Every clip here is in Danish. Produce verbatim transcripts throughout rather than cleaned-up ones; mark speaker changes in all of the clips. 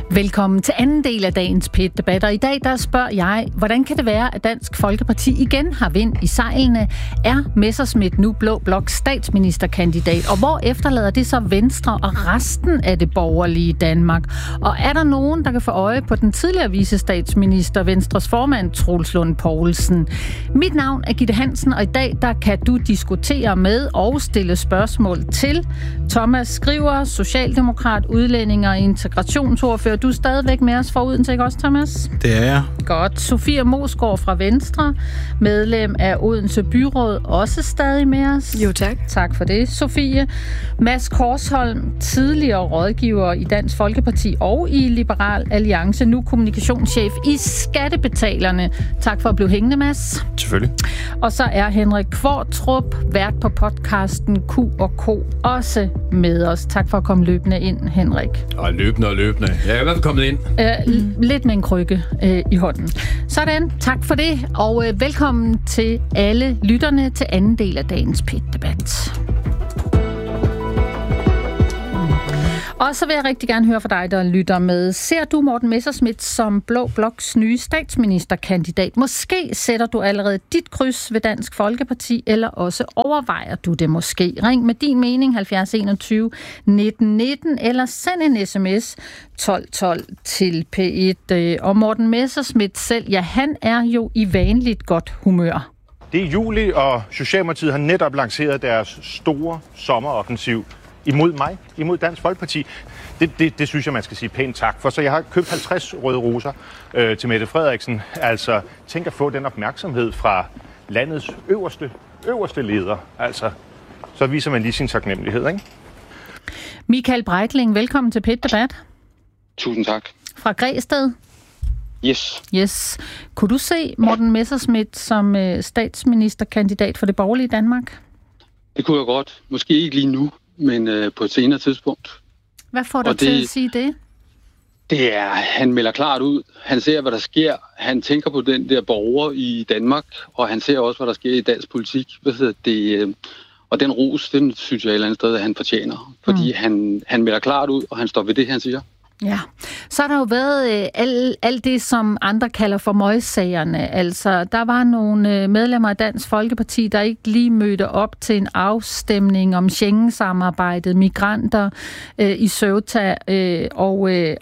Speaker 1: Velkommen til anden del af dagens P et-debat, og i dag der spørger jeg, hvordan kan det være, at Dansk Folkeparti igen har vind i sejlene? Er Messerschmidt nu blå bloks statsministerkandidat, og hvor efterlader det så Venstre og resten af det borgerlige Danmark? Og er der nogen, der kan få øje på den tidligere vicestatsminister, Venstres formand Troels Lund Poulsen? Mit navn er Gitte Hansen, og i dag der kan du diskutere med og stille spørgsmål til Thomas Skriver, socialdemokrat, udlænding og integrationsordfører. Du er stadigvæk med os fra Odense, ikke også, Thomas?
Speaker 2: Det er jeg.
Speaker 1: Godt. Sofie Moesgaard fra Venstre, medlem af Odense Byråd, også stadig med os.
Speaker 3: Jo, tak.
Speaker 1: Tak for det, Sofie. Mads Korsholm, tidligere rådgiver i Dansk Folkeparti og i Liberal Alliance, nu kommunikationschef i Skattebetalerne. Tak for at blive hængende, Mads.
Speaker 2: Selvfølgelig.
Speaker 1: Og så er Henrik Kvartrup, vært på podcasten Q og K, også med os. Tak for at komme løbende ind, Henrik.
Speaker 4: Og løbende og løbende. Jeg er i hvert fald kommet ind.
Speaker 1: Uh, lidt med en krykke uh, i hånden. Sådan, tak for det, og uh, velkommen til alle lytterne til anden del af dagens P et-debat. Og så vil jeg rigtig gerne høre fra dig, der lytter med. Ser du Morten Messerschmidt som blå bloks nye statsministerkandidat? Måske sætter du allerede dit kryds ved Dansk Folkeparti, eller også overvejer du det måske. Ring med din mening halvfjerds enogtyve nitten nitten, eller send en sms tolv tolv til P et. Og Morten Messerschmidt selv, ja, han er jo i vanligt godt humør.
Speaker 5: Det er juli, og Socialdemokratiet har netop lanceret deres store sommeroffensiv imod mig, imod Dansk Folkeparti. Det, det, det synes jeg, man skal sige pænt tak for. Så jeg har købt halvtreds røde roser øh, til Mette Frederiksen. Altså, tænk at få den opmærksomhed fra landets øverste, øverste leder. Altså, så viser man lige sin taknemmelighed, ikke?
Speaker 1: Michael Breitling, velkommen til P et-debat.
Speaker 6: Tusind tak.
Speaker 1: Fra Græsted.
Speaker 6: Yes.
Speaker 1: Yes. Kunne du se Morten Messerschmidt som øh, statsministerkandidat for det borgerlige Danmark?
Speaker 6: Det kunne jeg godt. Måske ikke lige nu, men øh, på et senere tidspunkt.
Speaker 1: Hvad får dig til at sige det?
Speaker 6: Det er, han melder klart ud. Han ser, hvad der sker. Han tænker på den der borger i Danmark, og han ser også, hvad der sker i dansk politik. Hvad hedder det? Øh, og den ros, den synes jeg et eller andet sted, at han fortjener. Fordi mm. han, han melder klart ud, og han står ved det, han siger. Ja,
Speaker 1: så har der jo været øh, alt al det, som andre kalder for møgssagerne. Altså, der var nogle øh, medlemmer af Dansk Folkeparti, der ikke lige mødte op til en afstemning om Schengen-samarbejdet, migranter øh, i Ceuta, øh, og, øh,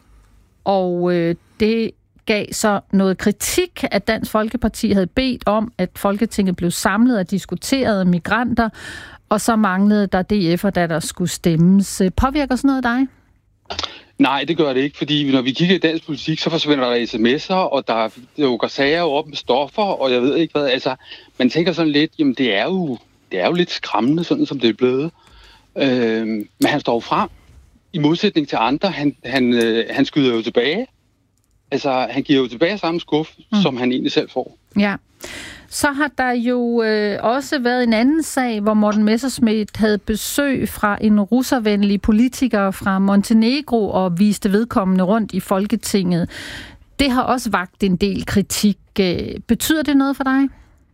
Speaker 1: og øh, det gav så noget kritik, at Dansk Folkeparti havde bedt om, at Folketinget blev samlet og diskuterede migranter, og så manglede der D F'er, da der skulle stemmes. Påvirker sådan noget dig?
Speaker 6: Nej, det gør det ikke, fordi når vi kigger i dansk politik, så forsvinder der sms'er, og der dukker sager op med stoffer, og jeg ved ikke hvad. Altså, man tænker sådan lidt, jamen det er jo, det er jo lidt skræmmende, sådan som det er blevet. Øh, men han står frem i modsætning til andre. Han, han, øh, han skyder jo tilbage. Altså, han giver jo tilbage samme skuff, mm. som han egentlig selv får.
Speaker 1: Ja. Så har der jo øh, også været en anden sag, hvor Morten Messerschmidt havde besøg fra en russervenlig politiker fra Montenegro og viste vedkommende rundt i Folketinget. Det har også vakt en del kritik. Betyder det noget for dig?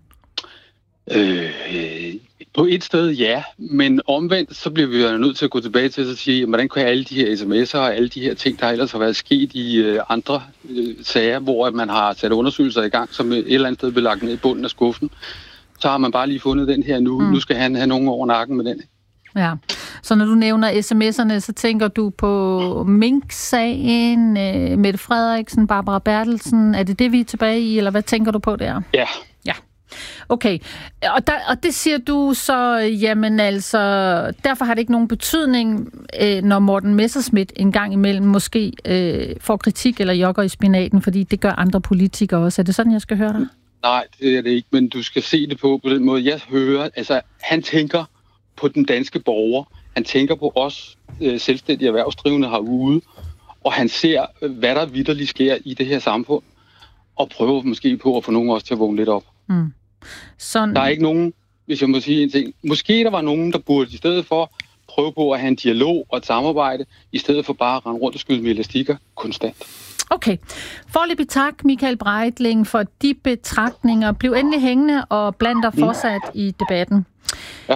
Speaker 6: Øh, på et sted ja, men omvendt så bliver vi jo nødt til at gå tilbage til at sige, hvordan kan alle de her sms'er og alle de her ting, der ellers har været sket i øh, andre øh, sager, hvor man har sat undersøgelser i gang, som et eller andet sted bliver lagt ned i bunden af skuffen, så har man bare lige fundet den her nu. Mm. Nu skal han have nogen over nakken med den.
Speaker 1: Ja, så når du nævner sms'erne, så tænker du på Mink-sagen, øh, Mette Frederiksen, Barbara Bertelsen. Er det det, vi er tilbage i, eller hvad tænker du på der?
Speaker 6: Ja.
Speaker 1: Ja. Okay, og, der, og det siger du så, jamen altså, derfor har det ikke nogen betydning, øh, når Morten Messerschmidt en gang imellem måske øh, får kritik eller jogger i spinaten, fordi det gør andre politikere også. Er det sådan, jeg skal høre dig?
Speaker 6: Nej, det er det ikke, men du skal se det på på den måde, jeg hører. Altså, han tænker på den danske borger, han tænker på os øh, selvstændige erhvervsdrivende herude, og han ser, hvad der vitterligt sker i det her samfund, og prøver måske på at få nogen også til at vågne lidt op. Mm. Sådan. Der er ikke nogen, hvis jeg må sige en ting, måske der var nogen, der burde i stedet for prøve på at have en dialog og et samarbejde, i stedet for bare at rende rundt og skyde med elastikker konstant.
Speaker 1: Okay. Foreløbig tak, Michael Breitling, for de betragtninger. Bliv endelig hængende og bland dig fortsat mm. i debatten.
Speaker 6: Ja.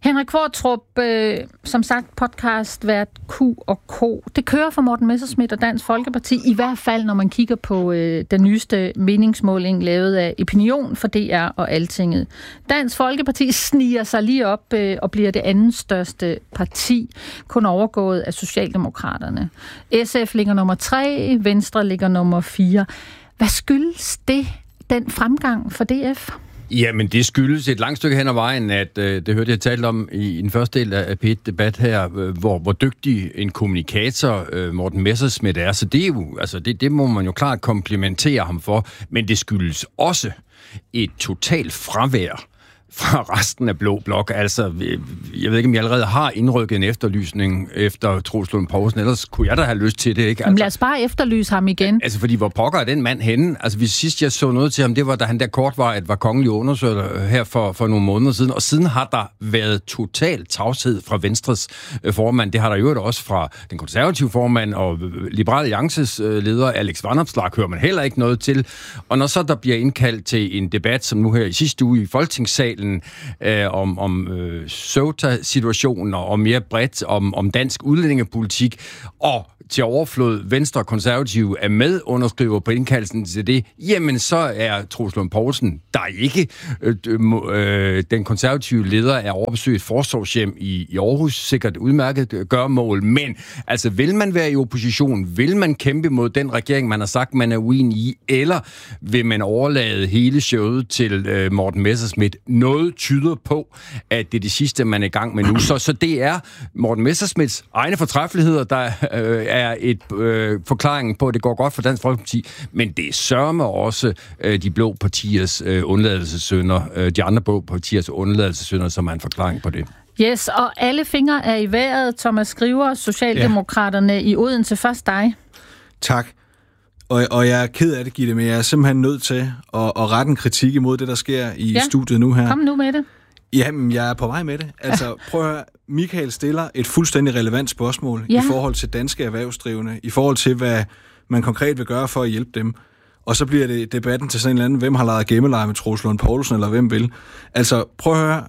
Speaker 1: Henrik Qvortrup, øh, som sagt podcast vært Q og K. Det kører for Morten Messerschmidt og Dansk Folkeparti, i hvert fald når man kigger på øh, den nyeste meningsmåling lavet af Opinion for D R og Altinget. Dansk Folkeparti sniger sig lige op øh, og bliver det anden største parti, kun overgået af Socialdemokraterne. S F ligger nummer tre, Venstre ligger nummer fire. Hvad skyldes det, den fremgang for D F?
Speaker 4: Jamen, det skyldes et langt stykke hen ad vejen, at øh, det hørte jeg talt om i, i den første del af P et-debat her, øh, hvor, hvor dygtig en kommunikator øh, Morten Messerschmidt er. Så det, er jo, altså, det, det må man jo klart komplimentere ham for, men det skyldes også et totalt fravær fra resten af Blå Blok. Altså, jeg ved ikke, om jeg allerede har indrykket en efterlysning efter Troels Lund Poulsen, ellers kunne jeg da have lyst til det, ikke? Altså,
Speaker 1: men lad os bare efterlyse ham igen.
Speaker 4: Altså, fordi hvor pokker er den mand henne? Altså, hvis sidst jeg så noget til ham, det var, da han der kortvarigt var kongelig undersøger her for, for nogle måneder siden, og siden har der været total tavshed fra Venstres øh, formand. Det har der jo også fra den konservative formand og Liberal Alliances øh, leder, Alex Vanopslagh, hører man heller ikke noget til. Og når så der bliver indkaldt til en debat, som nu her i sidste uge i Folketingssalen, Øh, om, om øh, SOTA-situationen og, og mere bredt om, om dansk udlændingepolitik, og til overflod Venstre og Konservative er med underskriver på indkaldelsen til det, jamen så er Troels Lund Poulsen der ikke. Øh, øh, den konservative leder er overbesøgt et forsorgshjem i, i Aarhus, sikkert udmærket gørmål, men altså vil man være i opposition, vil man kæmpe mod den regering, man har sagt, man er uenig i, eller vil man overlade hele showet til øh, Morten Messerschmidt? Noget tyder på, at det er det sidste, man er i gang med nu. Så, så det er Morten Messerschmidts egne fortræffeligheder, der øh, er et øh, forklaring på, at det går godt for Dansk Folkeparti, men det er sørme også øh, de blå partiers øh, undladelsessynder, øh, de andre blå partiers undladelsessynder, som er en forklaring på det.
Speaker 1: Yes, og alle fingre er i vejret. Thomas Skriver, Socialdemokraterne ja. i Odense. Først dig.
Speaker 2: Tak. Og, og jeg er ked af det, Gitte, men jeg er simpelthen nødt til at, at rette en kritik imod det, der sker i ja. studiet nu her.
Speaker 1: Kom nu med det.
Speaker 2: Jamen, jeg er på vej med det. Altså, prøv at høre. Michael stiller et fuldstændig relevant spørgsmål ja. i forhold til danske erhvervsdrivende, i forhold til, hvad man konkret vil gøre for at hjælpe dem. Og så bliver det debatten til sådan en eller anden, hvem har lejet gemmeleje med Troels Lund Poulsen, eller hvem vil. Altså, prøv at høre.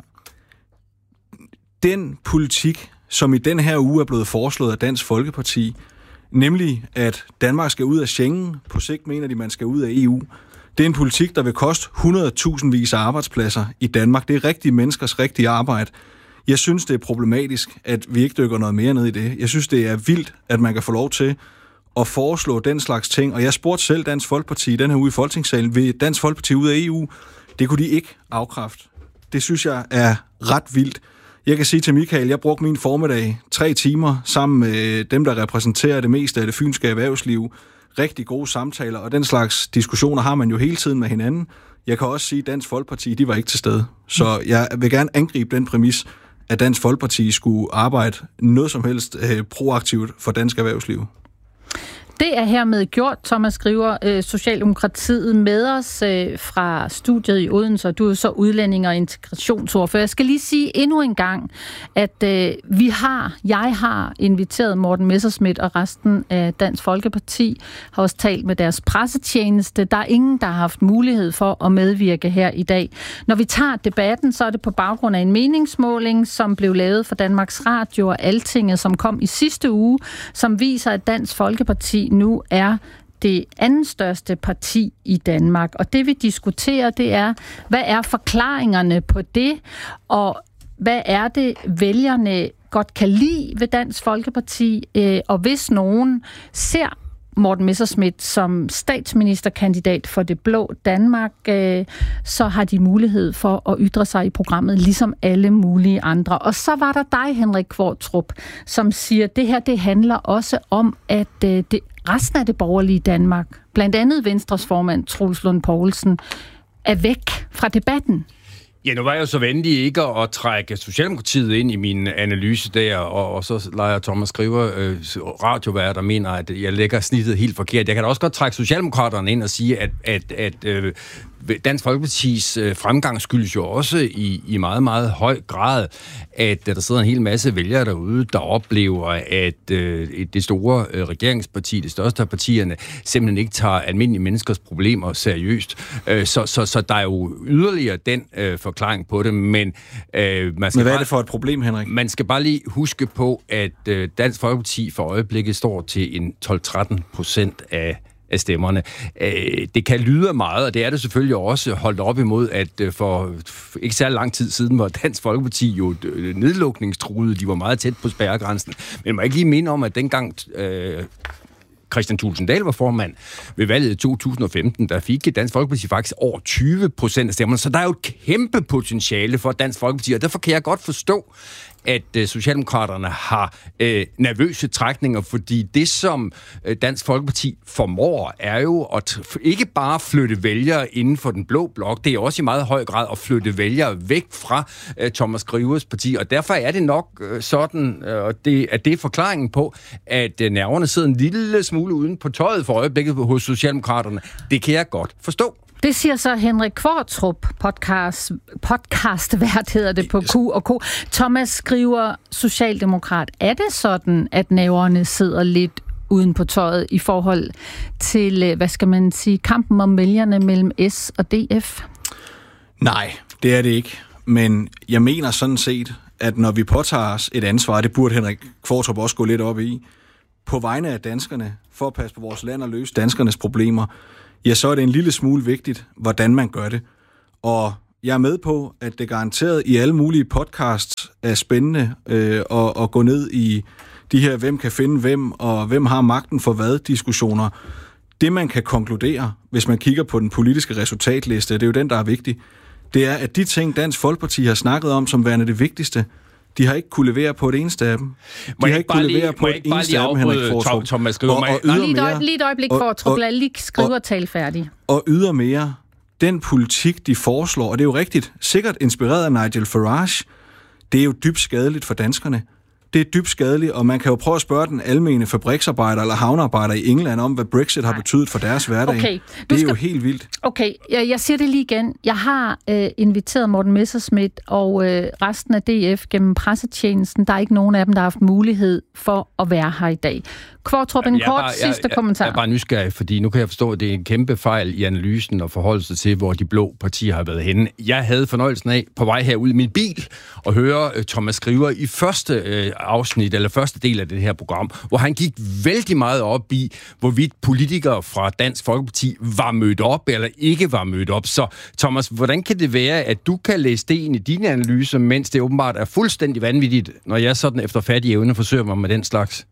Speaker 2: Den politik, som i den her uge er blevet foreslået af Dansk Folkeparti, nemlig at Danmark skal ud af Schengen, på sigt mener de, man skal ud af E U. Det er en politik, der vil koste hundredtusindvis af arbejdspladser i Danmark. Det er rigtige menneskers rigtige arbejde. Jeg synes, det er problematisk, at vi ikke dykker noget mere ned i det. Jeg synes, det er vildt, at man kan få lov til at foreslå den slags ting. Og jeg spurgte selv Dansk Folkeparti i den her uge i Folketingssalen, vil Dansk Folkeparti ud af E U? Det kunne de ikke afkræfte. Det synes jeg er ret vildt. Jeg kan sige til Michael, jeg brugte min formiddag tre timer sammen med dem, der repræsenterer det meste af det fynske erhvervsliv. Rigtig gode samtaler, og den slags diskussioner har man jo hele tiden med hinanden. Jeg kan også sige, at Dansk Folkeparti, de var ikke til stede. Så jeg vil gerne angribe den præmis, at Dansk Folkeparti skulle arbejde noget som helst øh, proaktivt for dansk erhvervsliv.
Speaker 1: Det er hermed gjort, Thomas Skriver, øh, Socialdemokratiet med os øh, fra studiet i Odense, og du er så udlænding- og integrationsordfører. Jeg skal lige sige endnu en gang, at øh, vi har, jeg har inviteret Morten Messerschmidt og resten af Dansk Folkeparti, har også talt med deres pressetjeneste. Der er ingen, der har haft mulighed for at medvirke her i dag. Når vi tager debatten, så er det på baggrund af en meningsmåling, som blev lavet for Danmarks Radio og Altinget, som kom i sidste uge, som viser, at Dansk Folkeparti nu er det anden største parti i Danmark. Og det vi diskuterer, det er, hvad er forklaringerne på det, og hvad er det, vælgerne godt kan lide ved Dansk Folkeparti, og hvis nogen ser Morten Messerschmidt som statsministerkandidat for det blå Danmark, så har de mulighed for at ytre sig i programmet, ligesom alle mulige andre. Og så var der dig, Henrik Qvortrup, som siger, at det her det handler også om, at det, resten af det borgerlige Danmark, blandt andet Venstres formand, Troels Lund Poulsen, er væk fra debatten.
Speaker 4: Ja, nu var jeg jo så venlig ikke at trække Socialdemokratiet ind i min analyse der, og, og så leger Thomas Skriver, øh, radiovært, der mener, at jeg lægger snittet helt forkert. Jeg kan da også godt trække Socialdemokraterne ind og sige, at, at, at øh, Dansk Folkepartis øh, fremgang skyldes jo også i, i meget, meget høj grad, at der sidder en hel masse vælgere derude, der oplever, at øh, det store øh, regeringsparti, det største af partierne, simpelthen ikke tager almindelige menneskers problemer seriøst. Øh, så, så, så der er jo yderligere den øh, forklaring på det, men... Øh, man skal
Speaker 2: men hvad
Speaker 4: bare,
Speaker 2: er det for et problem, Henrik?
Speaker 4: Man skal bare lige huske på, at øh, Dansk Folkeparti for øjeblikket står til en tolv til tretten procent af af stemmerne. Det kan lyde meget, og det er det selvfølgelig også holdt op imod, at for ikke særlig lang tid siden var Dansk Folkeparti jo nedlukningstruede. De var meget tæt på spærregrænsen. Men må ikke lige minde om, at dengang øh, Kristian Thulesen Dahl var formand ved valget i to tusind og femten, der fik Dansk Folkeparti faktisk over tyve procent af stemmerne. Så der er jo et kæmpe potentiale for Dansk Folkeparti, og derfor kan jeg godt forstå, at øh, Socialdemokraterne har øh, nervøse trækninger, fordi det, som øh, Dansk Folkeparti formår, er jo at t- ikke bare flytte vælgere inden for den blå blok, det er også i meget høj grad at flytte vælgere væk fra øh, Thomas Grivers parti, og derfor er det nok øh, sådan, øh, det, at det er forklaringen på, at øh, nerverne sidder en lille smule uden på tøjet for øjeblikket hos Socialdemokraterne. Det kan jeg godt forstå.
Speaker 1: Det siger så Henrik Qvortrup, podcast, podcastvært hedder det på Q og K. Thomas skriver, socialdemokrat. Er det sådan, at nerverne sidder lidt uden på tøjet i forhold til, hvad skal man sige, kampen om vælgerne mellem S og D F?
Speaker 2: Nej, det er det ikke. Men jeg mener sådan set, at når vi påtager os et ansvar, det burde Henrik Qvortrup også gå lidt op i, på vegne af danskerne, for at passe på vores land og løse danskernes problemer, ja, så er det en lille smule vigtigt, hvordan man gør det. Og jeg er med på, at det garanteret i alle mulige podcasts er spændende øh, at, at gå ned i de her, hvem kan finde hvem, og hvem har magten for hvad diskussioner. Det, man kan konkludere, hvis man kigger på den politiske resultatliste, det er jo den, der er vigtig, det er, at de ting, Dansk Folkeparti har snakket om som værende det vigtigste, de har ikke kunne levere på et eneste af dem. De
Speaker 4: må
Speaker 2: har ikke kunne
Speaker 4: lige,
Speaker 2: levere på et eneste af dem, Henrik Qvortrup.
Speaker 4: Thomas Skriver.
Speaker 1: Og, og lige, et øje, lige et øjeblik, Qvortrup. Lad lige skrive og tale færdig.
Speaker 2: Og ydermere, den politik, de foreslår, og det er jo rigtigt, sikkert inspireret af Nigel Farage, det er jo dybt skadeligt for danskerne. Det er dybt skadeligt, og man kan jo prøve at spørge den almene fabriksarbejder eller havnearbejder i England om, hvad Brexit har betydet for deres hverdag.
Speaker 1: Okay.
Speaker 2: Det er
Speaker 1: skal...
Speaker 2: jo helt vildt.
Speaker 1: Okay, jeg, jeg siger det lige igen. Jeg har øh, inviteret Morten Messerschmidt og øh, resten af D F gennem pressetjenesten. Der er ikke nogen af dem, der har haft mulighed for at være her i dag. Qvortrup, en kort
Speaker 4: bare,
Speaker 1: sidste
Speaker 4: jeg,
Speaker 1: kommentar.
Speaker 4: Jeg er bare nysgerrig, fordi nu kan jeg forstå, at det er en kæmpe fejl i analysen og forholde sig til, hvor de blå partier har været henne. Jeg havde fornøjelsen af på vej herud i min bil at høre uh, Thomas Skriver i første uh, afsnit, eller første del af det her program, hvor han gik vældig meget op i, hvorvidt politikere fra Dansk Folkeparti var mødt op eller ikke var mødt op. Så Thomas, hvordan kan det være, at du kan læse det ind i dine analyser, mens det åbenbart er fuldstændig vanvittigt, når jeg sådan efter fattig evne forsøger mig med den slags?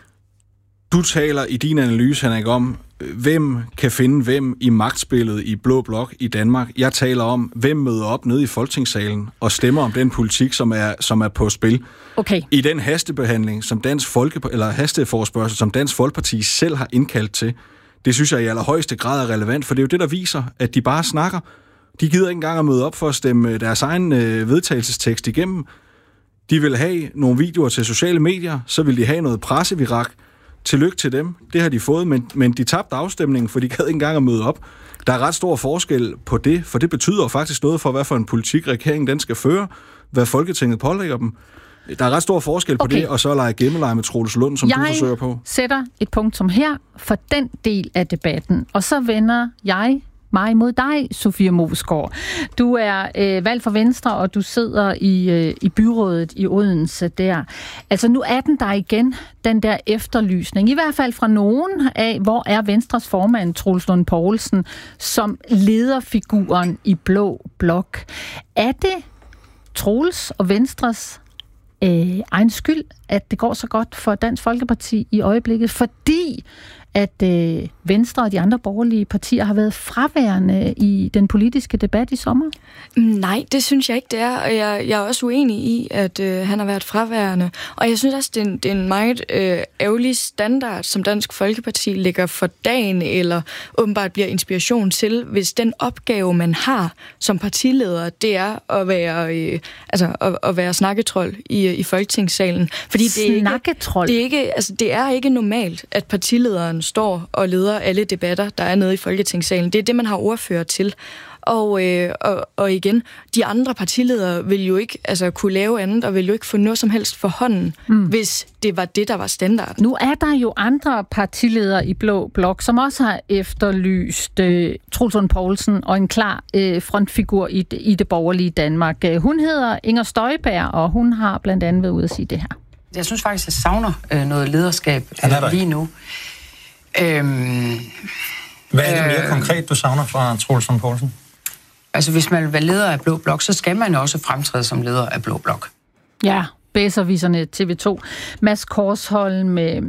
Speaker 2: Du taler i din analyse, Henrik, om, hvem kan finde hvem i magtspillet i Blå Blok i Danmark. Jeg taler om, hvem møder op nede i Folketingssalen og stemmer om den politik, som er, som er på spil.
Speaker 1: Okay.
Speaker 2: I den hastebehandling, som Dansk Folke, eller hasteforespørgsel, som Dansk Folkeparti selv har indkaldt til, det synes jeg i allerhøjeste grad er relevant, for det er jo det, der viser, at de bare snakker. De gider ikke engang at møde op for at stemme deres egen øh, vedtagelsestekst igennem. De vil have nogle videoer til sociale medier, så vil de have noget pressevirak. Tillykke til dem. Det har de fået, men, men de tabte afstemningen, for de gad ikke engang at møde op. Der er ret stor forskel på det, for det betyder faktisk noget for, hvad for en politik regeringen den skal føre, hvad Folketinget pålægger dem. Der er ret stor forskel på okay. det, og så lege gemmeleje med Troels Lund, som jeg du forsøger på.
Speaker 1: Jeg sætter et punktum her for den del af debatten, og så vender jeg mig mod dig, Sofie Moesgaard. Du er øh, valgt for Venstre, og du sidder i, øh, i byrådet i Odense der. Altså nu er den der igen, den der efterlysning, i hvert fald fra nogen af, hvor er Venstres formand, Troels Lund Poulsen, som lederfiguren i Blå Blok. Er det Troels og Venstres øh, egen skyld, at det går så godt for Dansk Folkeparti i øjeblikket, fordi at øh, Venstre og de andre borgerlige partier har været fraværende i den politiske debat i sommer?
Speaker 3: Nej, det synes jeg ikke, det er. Og jeg, jeg er også uenig i, at øh, han har været fraværende. Og jeg synes også, det er en, det er en meget øh, ærgerlig standard, som Dansk Folkeparti lægger for dagen, eller åbenbart bliver inspiration til, hvis den opgave, man har som partileder, det er at være, øh, altså, at, at være snakketrold i, i Folketingssalen. Fordi det er
Speaker 1: snakketrold?
Speaker 3: Ikke, det, er ikke, altså, det er ikke normalt, at partilederen ordføreren står og leder alle debatter, der er nede i Folketingssalen. Det er det, man har ordfører til. Og, øh, og, og igen, de andre partiledere vil jo ikke altså, kunne lave andet, og vil jo ikke få noget som helst for hånden, mm. hvis det var det, der var standard.
Speaker 1: Nu er der jo andre partiledere i Blå Blok, som også har efterlyst øh, Troels Lund Poulsen og en klar øh, frontfigur i det, i det borgerlige Danmark. Hun hedder Inger Støjberg, og hun har blandt andet været ude at sige det her.
Speaker 7: Jeg synes faktisk, jeg savner øh, noget lederskab øh, lige nu. Øhm,
Speaker 8: Hvad er det mere øh, konkret, du savner fra Troels Lund Poulsen?
Speaker 7: Altså, hvis man vil være leder af Blå Blok, så skal man også fremtræde som leder af Blå Blok.
Speaker 1: Ja, bedserviserne T V to. Mads Korsholm, øh,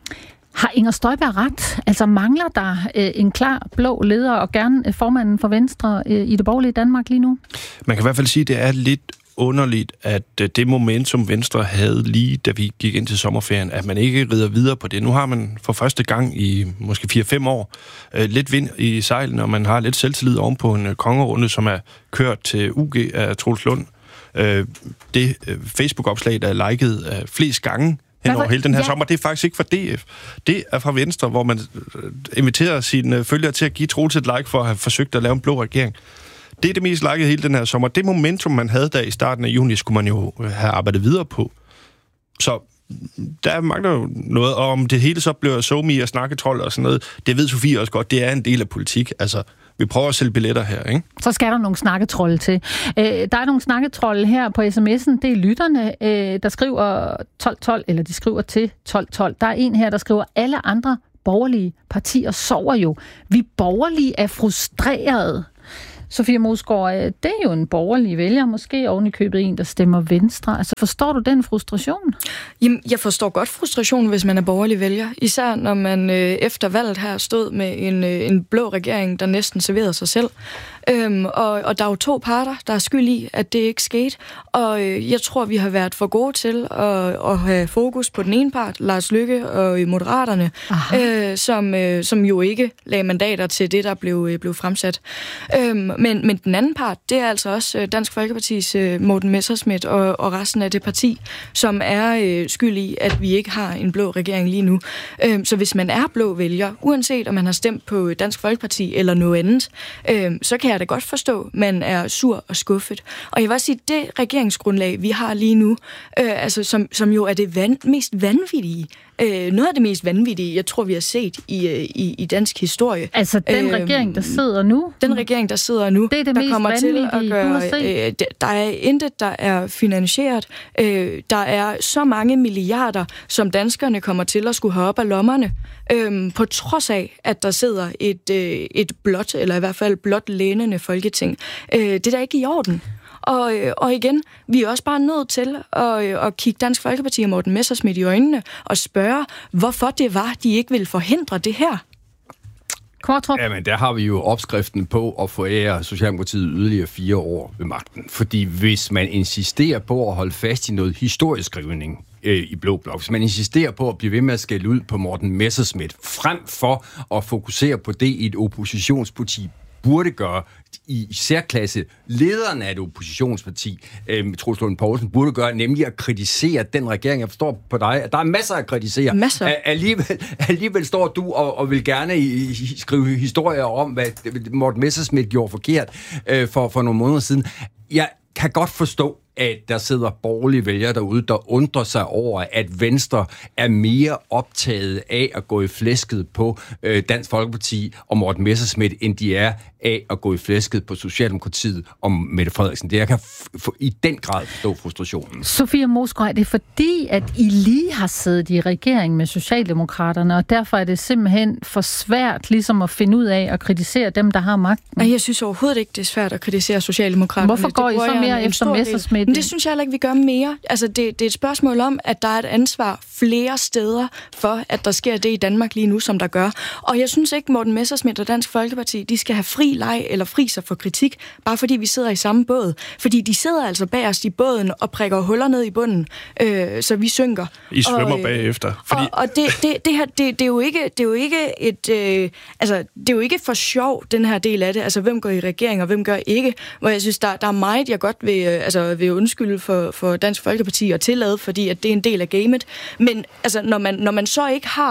Speaker 1: har Inger Støjberg ret? Altså, mangler der øh, en klar blå leder, og gerne øh, formanden for Venstre øh, i det borgerlige Danmark lige nu?
Speaker 9: Man kan i hvert fald sige, at det er lidt underligt, at det momentum Venstre havde lige, da vi gik ind til sommerferien, at man ikke rider videre på det. Nu har man for første gang i måske fire fem år øh, lidt vind i sejlen, og man har lidt selvtillid oven på en øh, kongerunde, som er kørt til U G af Troels Lund. Øh, det øh, Facebook-opslag, der er liket øh, flest gange hen over hele den her ja. sommer, det er faktisk ikke fra D F. Det er fra Venstre, hvor man øh, inviterer sine øh, følgere til at give Troels et like for at have forsøgt at lave en blå regering. Det er det mest likede hele den her sommer. Det momentum, man havde der i starten af juni, skulle man jo have arbejdet videre på. Så der mangler jo noget, og om det hele så bliver somi og snakketrold og sådan noget, det ved Sofie også godt, det er en del af politik. Altså, vi prøver at sælge billetter her, ikke?
Speaker 1: Så skal der nogle snakketrolde til. Øh, der er nogle snakketrolde her på sms'en. Det er lytterne, øh, der skriver tolv tolv, eller de skriver til tolv tolv. Der er en her, der skriver, alle andre borgerlige partier sover jo. Vi borgerlige er frustrerede. Sofie Moesgaard, det er jo en borgerlig vælger, måske oven i købet en, der stemmer Venstre. Altså, forstår du den frustration?
Speaker 3: Jamen, jeg forstår godt frustrationen, hvis man er borgerlig vælger. Især når man øh, efter valget her stod med en, øh, en blå regering, der næsten serverede sig selv. Øhm, og, og der er jo to parter, der er skyld i, at det ikke skete. Og øh, jeg tror, vi har været for gode til at, at have fokus på den ene part, Lars Løkke og Moderaterne, øh, som, øh, som jo ikke lagde mandater til det, der blev, øh, blev fremsat. Øhm, men, men den anden part, det er altså også Dansk Folkepartis øh, Morten Messerschmidt og, og resten af det parti, som er øh, skyld i, at vi ikke har en blå regering lige nu. Øhm, så hvis man er blå vælger, uanset om man har stemt på Dansk Folkeparti eller noget andet, øh, så kan jeg da godt forstå, at man er sur og skuffet. Og jeg vil også sige, det regeringsgrundlag, vi har lige nu, øh, altså, som, som jo er det van, mest vanvittige, øh, noget af det mest vanvittige, jeg tror, vi har set i, i, i dansk historie.
Speaker 1: Altså den øh, regering, der sidder nu?
Speaker 3: Den regering, der sidder nu,
Speaker 1: det er det
Speaker 3: der
Speaker 1: mest
Speaker 3: kommer
Speaker 1: vanvittige,
Speaker 3: til at gøre, øh, der er intet, der er finansieret. Øh, der er så mange milliarder, som danskerne kommer til at skulle have op af lommerne, øh, på trods af, at der sidder et, øh, et blåt, eller i hvert fald blåt lænende Folketing. Øh, det er da ikke i orden. Og, og igen, vi er også bare nødt til at, at kigge Dansk Folkeparti og Morten Messerschmidt i øjnene og spørge, hvorfor det var, de ikke ville forhindre det her.
Speaker 1: Kortrup.
Speaker 4: Jamen, der har vi jo opskriften på at forære Socialdemokratiet yderligere fire år ved magten. Fordi hvis man insisterer på at holde fast i noget historieskrivning øh, i Blå Blok, hvis man insisterer på at blive ved med at skælde ud på Morten Messerschmidt, frem for at fokusere på det i et oppositionsparti burde gøre, i særklasse lederen af et oppositionsparti, øh, Troels Lund Poulsen, burde gøre, nemlig at kritisere den regering. Jeg forstår på dig, at der er masser at kritisere.
Speaker 3: Masser.
Speaker 4: Alligevel, alligevel står du og, og vil gerne i, i, skrive historier om, hvad Morten Messerschmidt gjorde forkert øh, for, for nogle måneder siden. Jeg kan godt forstå, at der sidder borgerlige vælgere derude, der undrer sig over, at Venstre er mere optaget af at gå i flæsket på øh, Dansk Folkeparti og Morten Messerschmidt, end de er af at gå i flæsket på Socialdemokratiet og Mette Frederiksen. Det jeg kan f- i den grad forstå frustrationen.
Speaker 1: Sofie Moesgaard, er det fordi, at I lige har siddet i regering med Socialdemokraterne, og derfor er det simpelthen for svært ligesom at finde ud af at kritisere dem, der har magten?
Speaker 3: Jeg synes overhovedet ikke, det er svært at kritisere Socialdemokraterne.
Speaker 1: Hvorfor går I så mere efter Messerschmidt?
Speaker 3: Men det synes jeg heller ikke, vi gør mere. Altså, det, det er et spørgsmål om, at der er et ansvar flere steder for, at der sker det i Danmark lige nu, som der gør. Og jeg synes ikke, Morten Messerschmidt og Dansk Folkeparti, de skal have fri leg eller fri sig for kritik, bare fordi vi sidder i samme båd. Fordi de sidder altså bagerst i båden og prikker huller ned i bunden, øh, så vi synker.
Speaker 9: I svømmer
Speaker 3: og, øh,
Speaker 9: bagefter. Fordi...
Speaker 3: Og, og det, det, det her, det, det, er jo ikke, det er jo ikke et, øh, altså, det er jo ikke for sjov, den her del af det. Altså, hvem går i regering, og hvem gør ikke? Hvor jeg synes, der, der er meget, jeg godt vil, øh, altså, vil undskylde for, for Dansk Folkeparti og tillade, fordi at det er en del af gamet. Men altså, når man, når man så ikke har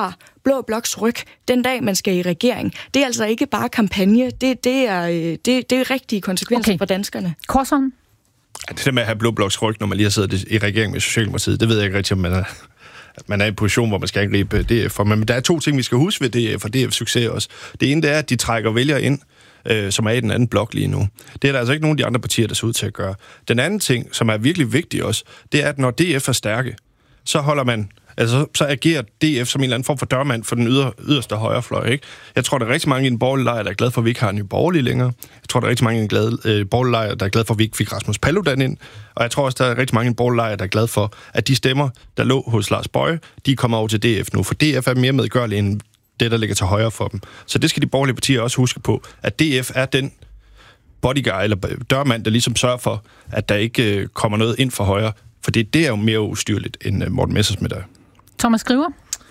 Speaker 3: blå bloks ryg den dag, man skal i regering. Det er altså ikke bare kampagne. Det, det, er, det, det er rigtige konsekvenser okay. for danskerne.
Speaker 1: Korsholm?
Speaker 9: Det der med at have blå bloks ryg, når man lige har siddet i regering med Socialdemokratiet, det ved jeg ikke rigtig, om man er, at man er i en position, hvor man skal angribe D F. Men der er to ting, vi skal huske ved D F og D F's succes også. Det ene det er, at de trækker vælgere ind, øh, som er i den anden blok lige nu. Det er der altså ikke nogen af de andre partier, der ser ud til at gøre. Den anden ting, som er virkelig vigtig også, det er, at når D F er stærke, så holder man Altså, så agerer D F som en eller anden form for dørmand for den yder, yderste højrefløj, ikke? Jeg tror, der er rigtig mange i den borgerlige lejr, der er glade for, at vi ikke har en ny borgerlige længere. Jeg tror, der er rigtig mange i den øh, borgerlige lejr, der er glade for, at vi ikke fik Rasmus Paludan ind. Og jeg tror også, der er rigtig mange i den borgerlige lejr, der er glade for, at de stemmer, der lå hos Lars Boje, de er kommet over til D F nu. For D F er mere medgørlige end det, der ligger til højre for dem. Så det skal de borgerlige partier også huske på, at D F er den bodyguard eller dørmand, der ligesom sørger for, at der ikke øh, kommer noget ind for højre. For det, det er jo mere ustyrligt, end øh, Morten Messerschmidt er.
Speaker 1: Thomas Skriver?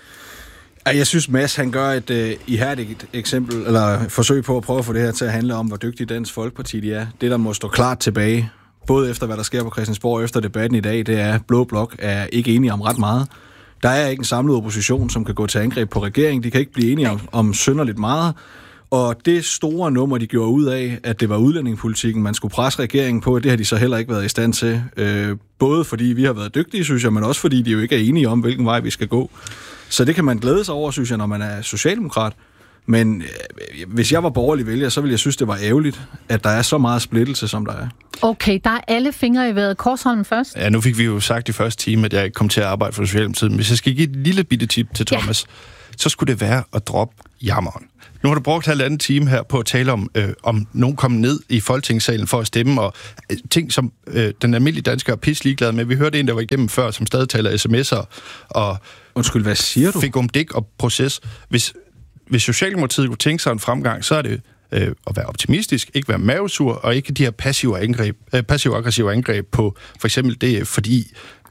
Speaker 2: Jeg synes, Mads, han gør et uh, ihærdigt eksempel, eller forsøg på at prøve at få det her til at handle om, hvor dygtig Dansk Folkeparti de er. Det, der må stå klart tilbage, både efter hvad der sker på Christiansborg og efter debatten i dag, det er, at Blå Blok er ikke enige om ret meget. Der er ikke en samlet opposition, som kan gå til angreb på regeringen. De kan ikke blive enige om, om synderligt meget. Og det store nummer, de gjorde ud af, at det var udlændingepolitikken, man skulle presse regeringen på, det har de så heller ikke været i stand til. Øh, både fordi vi har været dygtige, synes jeg, men også fordi de jo ikke er enige om, hvilken vej vi skal gå. Så det kan man glæde sig over, synes jeg, når man er socialdemokrat. Men øh, hvis jeg var borgerlig vælger, så ville jeg synes, det var ærgerligt, at der er så meget splittelse, som der er.
Speaker 1: Okay, der er alle fingre i vejret. Korsholm først.
Speaker 9: Ja, nu fik vi jo sagt i første time, at jeg ikke kom til at arbejde for Socialdemokratiet. Men hvis jeg skal give et lille bitte tip til Thomas, ja. så skulle det være at droppe jammeren. Nu har du brugt halvanden time her på at tale om, øh, om nogen kom ned i Folketingssalen for at stemme, og øh, ting, som øh, den almindelige dansker er pisse ligeglad med. Vi hørte en, der var igennem før, som stadig taler sms'er, og
Speaker 2: Undskyld, hvad siger du?
Speaker 9: Fik om dæk og proces. Hvis, hvis Socialdemokratiet kunne tænke sig en fremgang, så er det øh, at være optimistisk, ikke være mavesur, og ikke de her passive angreb, øh, passive-aggressive angreb på for eksempel D F, fordi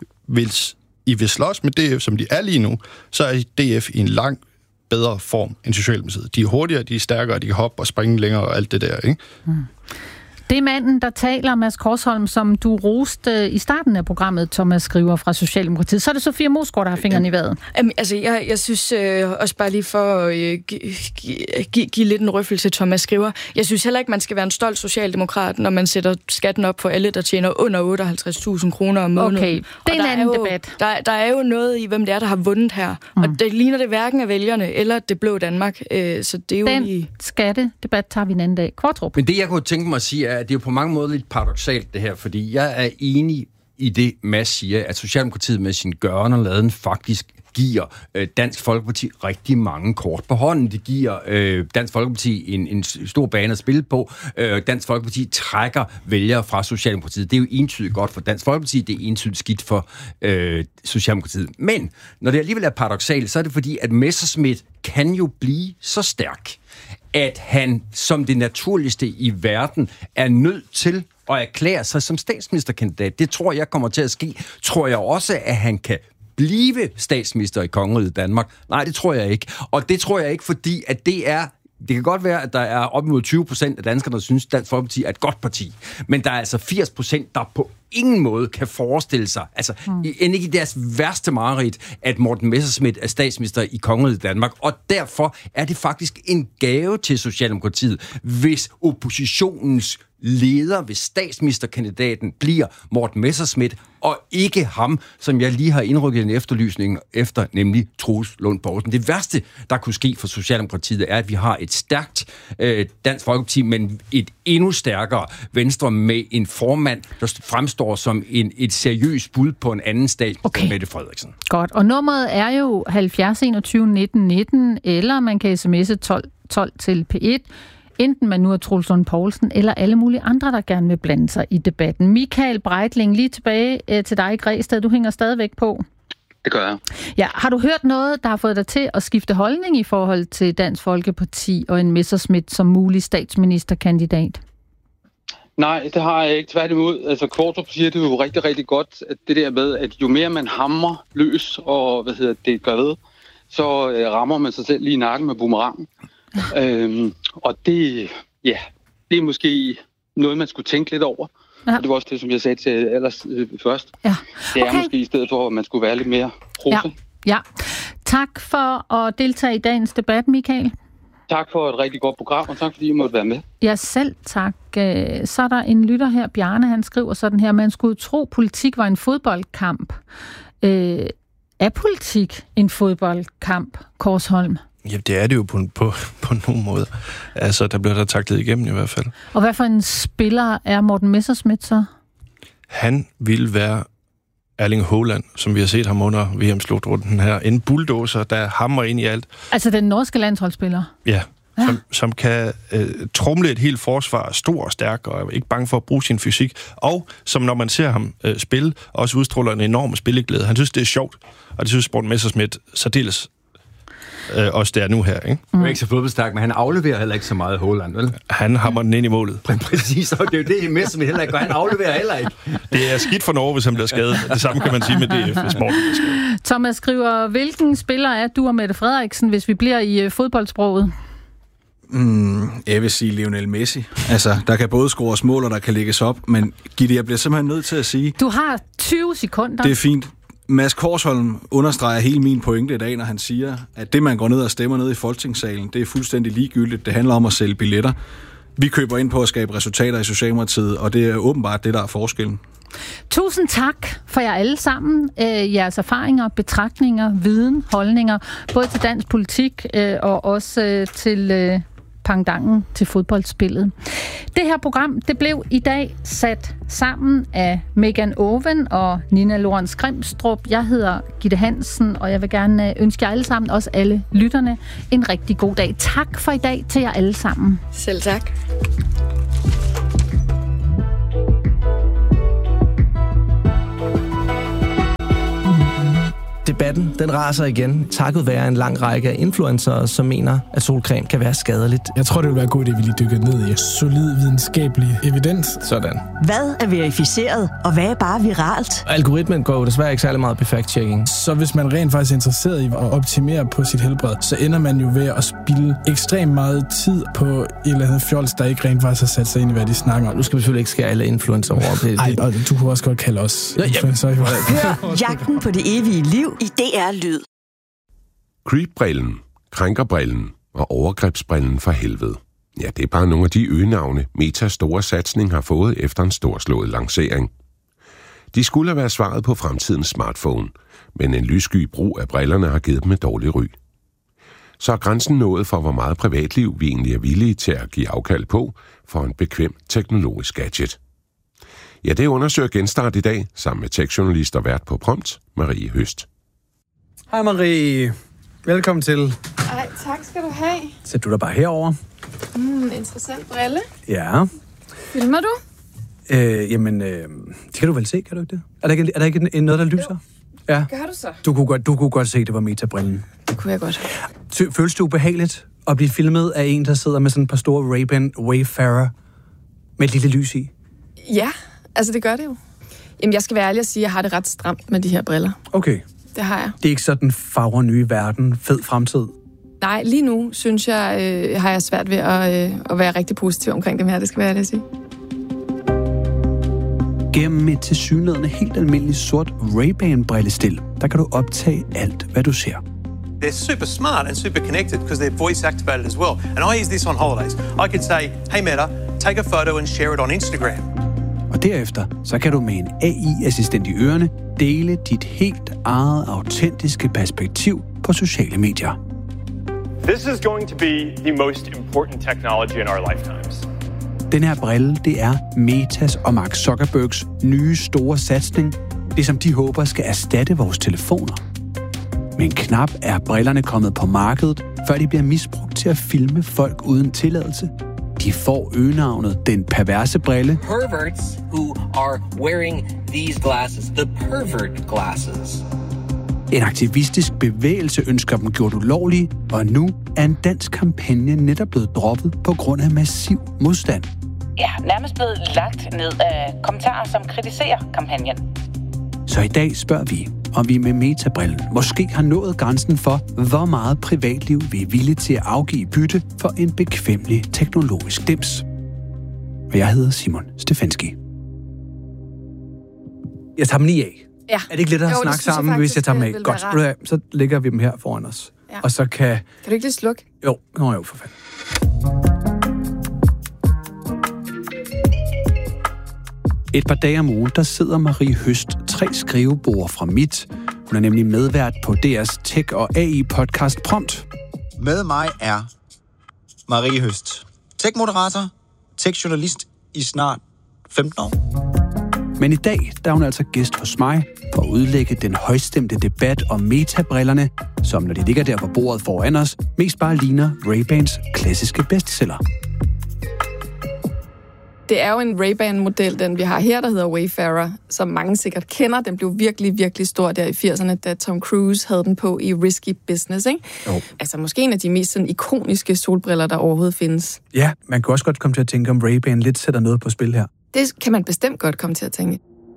Speaker 9: hvis I vil slås med D F, som de er lige nu, så er D F i en lang bedre form end Socialdemokratiet. De er hurtigere, de er stærkere, de kan hoppe og springe længere og alt det der, ikke?
Speaker 1: Mm. Det er manden, der taler, Mads Korsholm, som du roste i starten af programmet, Thomas Skriver fra Socialdemokratiet. Så er det Sofia Moesgaard, der har fingeren i vejret.
Speaker 3: Jamen, altså, jeg, jeg synes øh, også bare lige for at øh, give, give, give lidt en røffel til Thomas Skriver. Jeg synes heller ikke, man skal være en stolt socialdemokrat, når man sætter skatten op for alle, der tjener under otteoghalvtreds tusind kroner om måneden.
Speaker 1: Okay, det er en anden
Speaker 3: jo,
Speaker 1: debat.
Speaker 3: Der, der er jo noget i, hvem det er, der har vundet her. Mm. Og det ligner det hverken af vælgerne eller det blå Danmark. Øh, så det er jo
Speaker 1: Den
Speaker 3: lige...
Speaker 1: skattedebat tager vi en anden dag. Kvartrup.
Speaker 4: Men det, jeg kunne tænke mig at sige, er, at det er jo på mange måder lidt paradoksalt, det her, fordi jeg er enig i det, Mads siger, at Socialdemokratiet med sin gøren og laden faktisk giver øh, Dansk Folkeparti rigtig mange kort på hånden. Det giver øh, Dansk Folkeparti en, en stor bane at spille på. Øh, Dansk Folkeparti trækker vælgere fra Socialdemokratiet. Det er jo entydigt godt for Dansk Folkeparti, det er entydigt skidt for øh, Socialdemokratiet. Men når det alligevel er paradoksalt, så er det fordi, at Messerschmidt kan jo blive så stærk, at han som det naturligste i verden er nødt til at erklære sig som statsministerkandidat. Det tror jeg kommer til at ske. Tror jeg også, at han kan blive statsminister i Kongeriget Danmark? Nej, det tror jeg ikke. Og det tror jeg ikke, fordi at det er... Det kan godt være, at der er op mod tyve procent af danskerne, der synes, at Dansk Folkeparti er et godt parti. Men der er altså firs procent, der på ingen måde kan forestille sig, altså mm. end ikke i deres værste mareridt, at Morten Messerschmidt er statsminister i Kongeriget Danmark. Og derfor er det faktisk en gave til Socialdemokratiet, hvis oppositionens leder, hvis statsministerkandidaten bliver Morten Messerschmidt, og ikke ham, som jeg lige har indrykket en efterlysning efter, nemlig Troels Lund Poulsen. Det værste, der kunne ske for Socialdemokratiet, er, at vi har et stærkt øh, Dansk Folkeparti, men et endnu stærkere Venstre med en formand, der fremstår som en, et seriøst bud på en anden stat, okay. Mette Frederiksen.
Speaker 1: Godt, og nummeret er jo halvfjerds enogtyve nitten nitten, eller man kan sms'e tolv tolv til P et, enten man nu er Troels Lund Poulsen, eller alle mulige andre, der gerne vil blande sig i debatten. Michael Breitling, lige tilbage øh, til dig i Græsted. Du hænger stadigvæk på.
Speaker 6: Det gør jeg.
Speaker 1: Ja, har du hørt noget, der har fået dig til at skifte holdning i forhold til Dansk Folkeparti og en Messerschmidt som mulig statsministerkandidat?
Speaker 6: Nej, det har jeg ikke. Tværtimod, altså Kvartrup siger det jo rigtig, rigtig godt, at det der med, at jo mere man hamrer løs og hvad hedder det gør ved, så øh, rammer man sig selv lige i nakken med boomerangen. øhm, og det, ja, det er måske noget, man skulle tænke lidt over. Ja. Og det var også det, som jeg sagde til allers øh, først.
Speaker 1: Ja.
Speaker 6: Det er
Speaker 1: okay.
Speaker 6: måske i stedet for, at man skulle være lidt mere prosa.
Speaker 1: Ja. Ja. Tak for at deltage i dagens debat, Michael.
Speaker 6: Tak for et rigtig godt program, og tak fordi I måtte være med.
Speaker 1: Ja, selv tak. Så er der en lytter her, Bjarne, han skriver sådan her, man skulle tro, politik var en fodboldkamp. Øh, er politik en fodboldkamp, Korsholm?
Speaker 9: Ja, det er det jo på, på, på nogen måde. Altså, der bliver der taklet igennem i hvert fald.
Speaker 1: Og hvad for en spiller er Morten Messerschmidt så?
Speaker 9: Han vil være Erling Haaland, som vi har set ham under V M-slutrunden her. En bulldozer, der hammer ind i alt.
Speaker 1: Altså den norske landsholdsspiller?
Speaker 9: Ja, ja. Som, som kan øh, tromle et helt forsvar, stor og stærk, og er ikke bange for at bruge sin fysik. Og som når man ser ham øh, spille, også udstråler en enorm spilleglæde. Han synes, det er sjovt, og det synes Morten Messerschmidt særdeles øh, også der nu her, ikke?
Speaker 4: Mm. Han er ikke så fodboldstærk, men han afleverer heller ikke så meget Haaland, vel?
Speaker 9: Han hammer den ind i målet.
Speaker 4: Præcis, og det er jo det, Messerschmidt heller ikke gør. Han afleverer heller ikke.
Speaker 9: Det er skidt for Norge, hvis han bliver skadet. Det samme kan man sige med D F, hvis Morten bliver skadet.
Speaker 1: Thomas skriver, hvilken spiller er du og Mette Frederiksen, hvis vi bliver i fodboldsproget?
Speaker 2: Mm, jeg vil sige Lionel Messi. Altså, der kan både scores mål, og der kan lægges op, men Gitte, jeg bliver simpelthen nødt til at sige...
Speaker 1: Du har tyve sekunder.
Speaker 2: Det er fint. Mads Korsholm understreger hele min pointe i dag, når han siger, at det, man går ned og stemmer ned i Folketingssalen, det er fuldstændig ligegyldigt. Det handler om at sælge billetter. Vi køber ind på at skabe resultater i Socialdemokratiet, og det er åbenbart det, der er forskellen.
Speaker 1: Tusind tak for jer alle sammen. Øh, jeres erfaringer, betragtninger, viden, holdninger, både til dansk politik øh, og også øh, til... Øh, pangdangen til fodboldspillet. Det her program, det blev i dag sat sammen af Megan Owen og Nina Lorentz Grimstrup. Jeg hedder Gitte Hansen, og jeg vil gerne ønske jer alle sammen, også alle lytterne, en rigtig god dag. Tak for i dag til jer alle sammen.
Speaker 3: Selv tak.
Speaker 10: Debatten, den raser igen, takket være en lang række af influencere, som mener, at solcreme kan være skadeligt.
Speaker 11: Jeg tror, det vil være godt, at vi lige dykker ned i solid videnskabelig evidens.
Speaker 10: Sådan.
Speaker 12: Hvad er verificeret, og hvad er bare viralt?
Speaker 10: Algoritmen går jo desværre ikke særlig meget på fact-checking.
Speaker 11: Så hvis man rent faktisk er interesseret i at optimere på sit helbred, så ender man jo ved at spilde ekstremt meget tid på et eller andet fjols, der ikke rent faktisk har sat sig ind i, hvad de snakker om.
Speaker 10: Nu skal vi selvfølgelig ikke skære alle influencer over.
Speaker 11: Nej, og du kunne også godt kalde os ja, influencer. Ja.
Speaker 12: Hør Jagten på det evige liv i D R Lyd.
Speaker 13: Creep-brillen, krænkerbrillen og overgrebsbrillen for helvede. Ja, det er bare nogle af de øgenavne, Metas store satsning har fået efter en storslået lancering. De skulle have været svaret på fremtidens smartphone, men en lyssky brug af brillerne har givet dem et dårligt ry. Så er grænsen nået for, hvor meget privatliv vi egentlig er villige til at give afkald på for en bekvem teknologisk gadget. Ja, det undersøger Genstart i dag, sammen med techjournalist og vært på Prompt, Marie Høst.
Speaker 14: Hej Marie. Velkommen til.
Speaker 15: Ej, tak skal du have.
Speaker 14: Sæt du dig bare herover.
Speaker 15: Mm, interessant brille.
Speaker 14: Ja.
Speaker 15: Filmer du?
Speaker 14: Øh, jamen, øh, det kan du vel se, kan du ikke det? Er der ikke, er der ikke noget, der lyser?
Speaker 15: Jo.
Speaker 14: Ja.
Speaker 15: Gør du så?
Speaker 14: Du kunne godt, du kunne godt se, at det var Meta-brillen.
Speaker 15: Det kunne jeg godt.
Speaker 14: Føles det ubehageligt at blive filmet af en, der sidder med sådan et par store Ray-Ban Wayfarer med et lille lys i?
Speaker 15: Ja, altså det gør det jo. Jamen, jeg skal være ærlig og sige, at jeg har det ret stramt med de her briller.
Speaker 14: Okay.
Speaker 15: Det har jeg.
Speaker 14: Det er ikke sådan farver nye verden, fed fremtid?
Speaker 15: Nej, lige nu synes jeg, øh, har jeg svært ved at, øh, at være rigtig positiv omkring dem her, det skal være ærlig at sige.
Speaker 14: Gennem et tilsyneladende helt almindeligt sort Ray-Ban-brillestil, der kan du optage alt, hvad du ser.
Speaker 16: They're super smart and super connected because they're voice activated as well. And I use this on holidays. I could say, hey Meta, take a photo and share it on Instagram.
Speaker 14: Og derefter, så kan du med en A I-assistent i ørerne dele dit helt eget autentiske perspektiv på sociale medier.
Speaker 17: This is going to be the most important technology in our lifetimes.
Speaker 14: Den her brille, det er Metas og Mark Zuckerbergs nye store satsning. Det som de håber skal erstatte vores telefoner. Men knap er brillerne kommet på markedet, før de bliver misbrugt til at filme folk uden tilladelse. De får øgenavnet den perverse brille.
Speaker 18: Perverts who are wearing these glasses, the pervert glasses.
Speaker 14: En aktivistisk bevægelse ønsker dem gjort ulovlige, og nu er en dansk kampagne netop blevet droppet på grund af massiv modstand.
Speaker 7: Ja, nærmest blevet lagt ned af kommentarer, som kritiserer kampagnen.
Speaker 14: Så i dag spørger vi, om vi med Meta-brillen måske har nået grænsen for, hvor meget privatliv vi er villige til at afgive bytte for en bekvemmelig teknologisk dims. Og jeg hedder Simon Stefanski. Jeg tager dem lige af.
Speaker 15: Ja.
Speaker 14: Er det ikke lettere at
Speaker 15: jo,
Speaker 14: snakke sammen, hvis jeg tager dem af? Godt,
Speaker 15: være
Speaker 14: så lægger vi dem her foran os.
Speaker 15: Ja.
Speaker 14: Og så kan...
Speaker 15: Kan du ikke lige slukke?
Speaker 14: Jo, nå jo, for fanden. Et par dage om ugen, der sidder Marie Høst tre skrivebord fra Mit. Hun er nemlig medvært på D R's tech- og A I-podcast Prompt.
Speaker 19: Med mig er Marie Høst, tech-moderator, tech-journalist i snart femten år.
Speaker 14: Men i dag, der er hun altså gæst hos mig for at udlægge den højstemte debat om metabrillerne, som når de ligger der på bordet foran os, mest bare ligner Ray-Bans klassiske bestseller.
Speaker 15: Det er jo en Ray-Ban-model, den vi har her, der hedder Wayfarer, som mange sikkert kender. Den blev virkelig, virkelig stor der i firserne, da Tom Cruise havde den på i Risky Business, ikke?
Speaker 14: Jo.
Speaker 15: Altså måske en af de mest sådan, ikoniske solbriller, der overhovedet findes.
Speaker 14: Ja, man kan også godt komme til at tænke, om Ray-Ban lidt sætter noget på spil her.
Speaker 15: Det kan man bestemt godt komme til at tænke.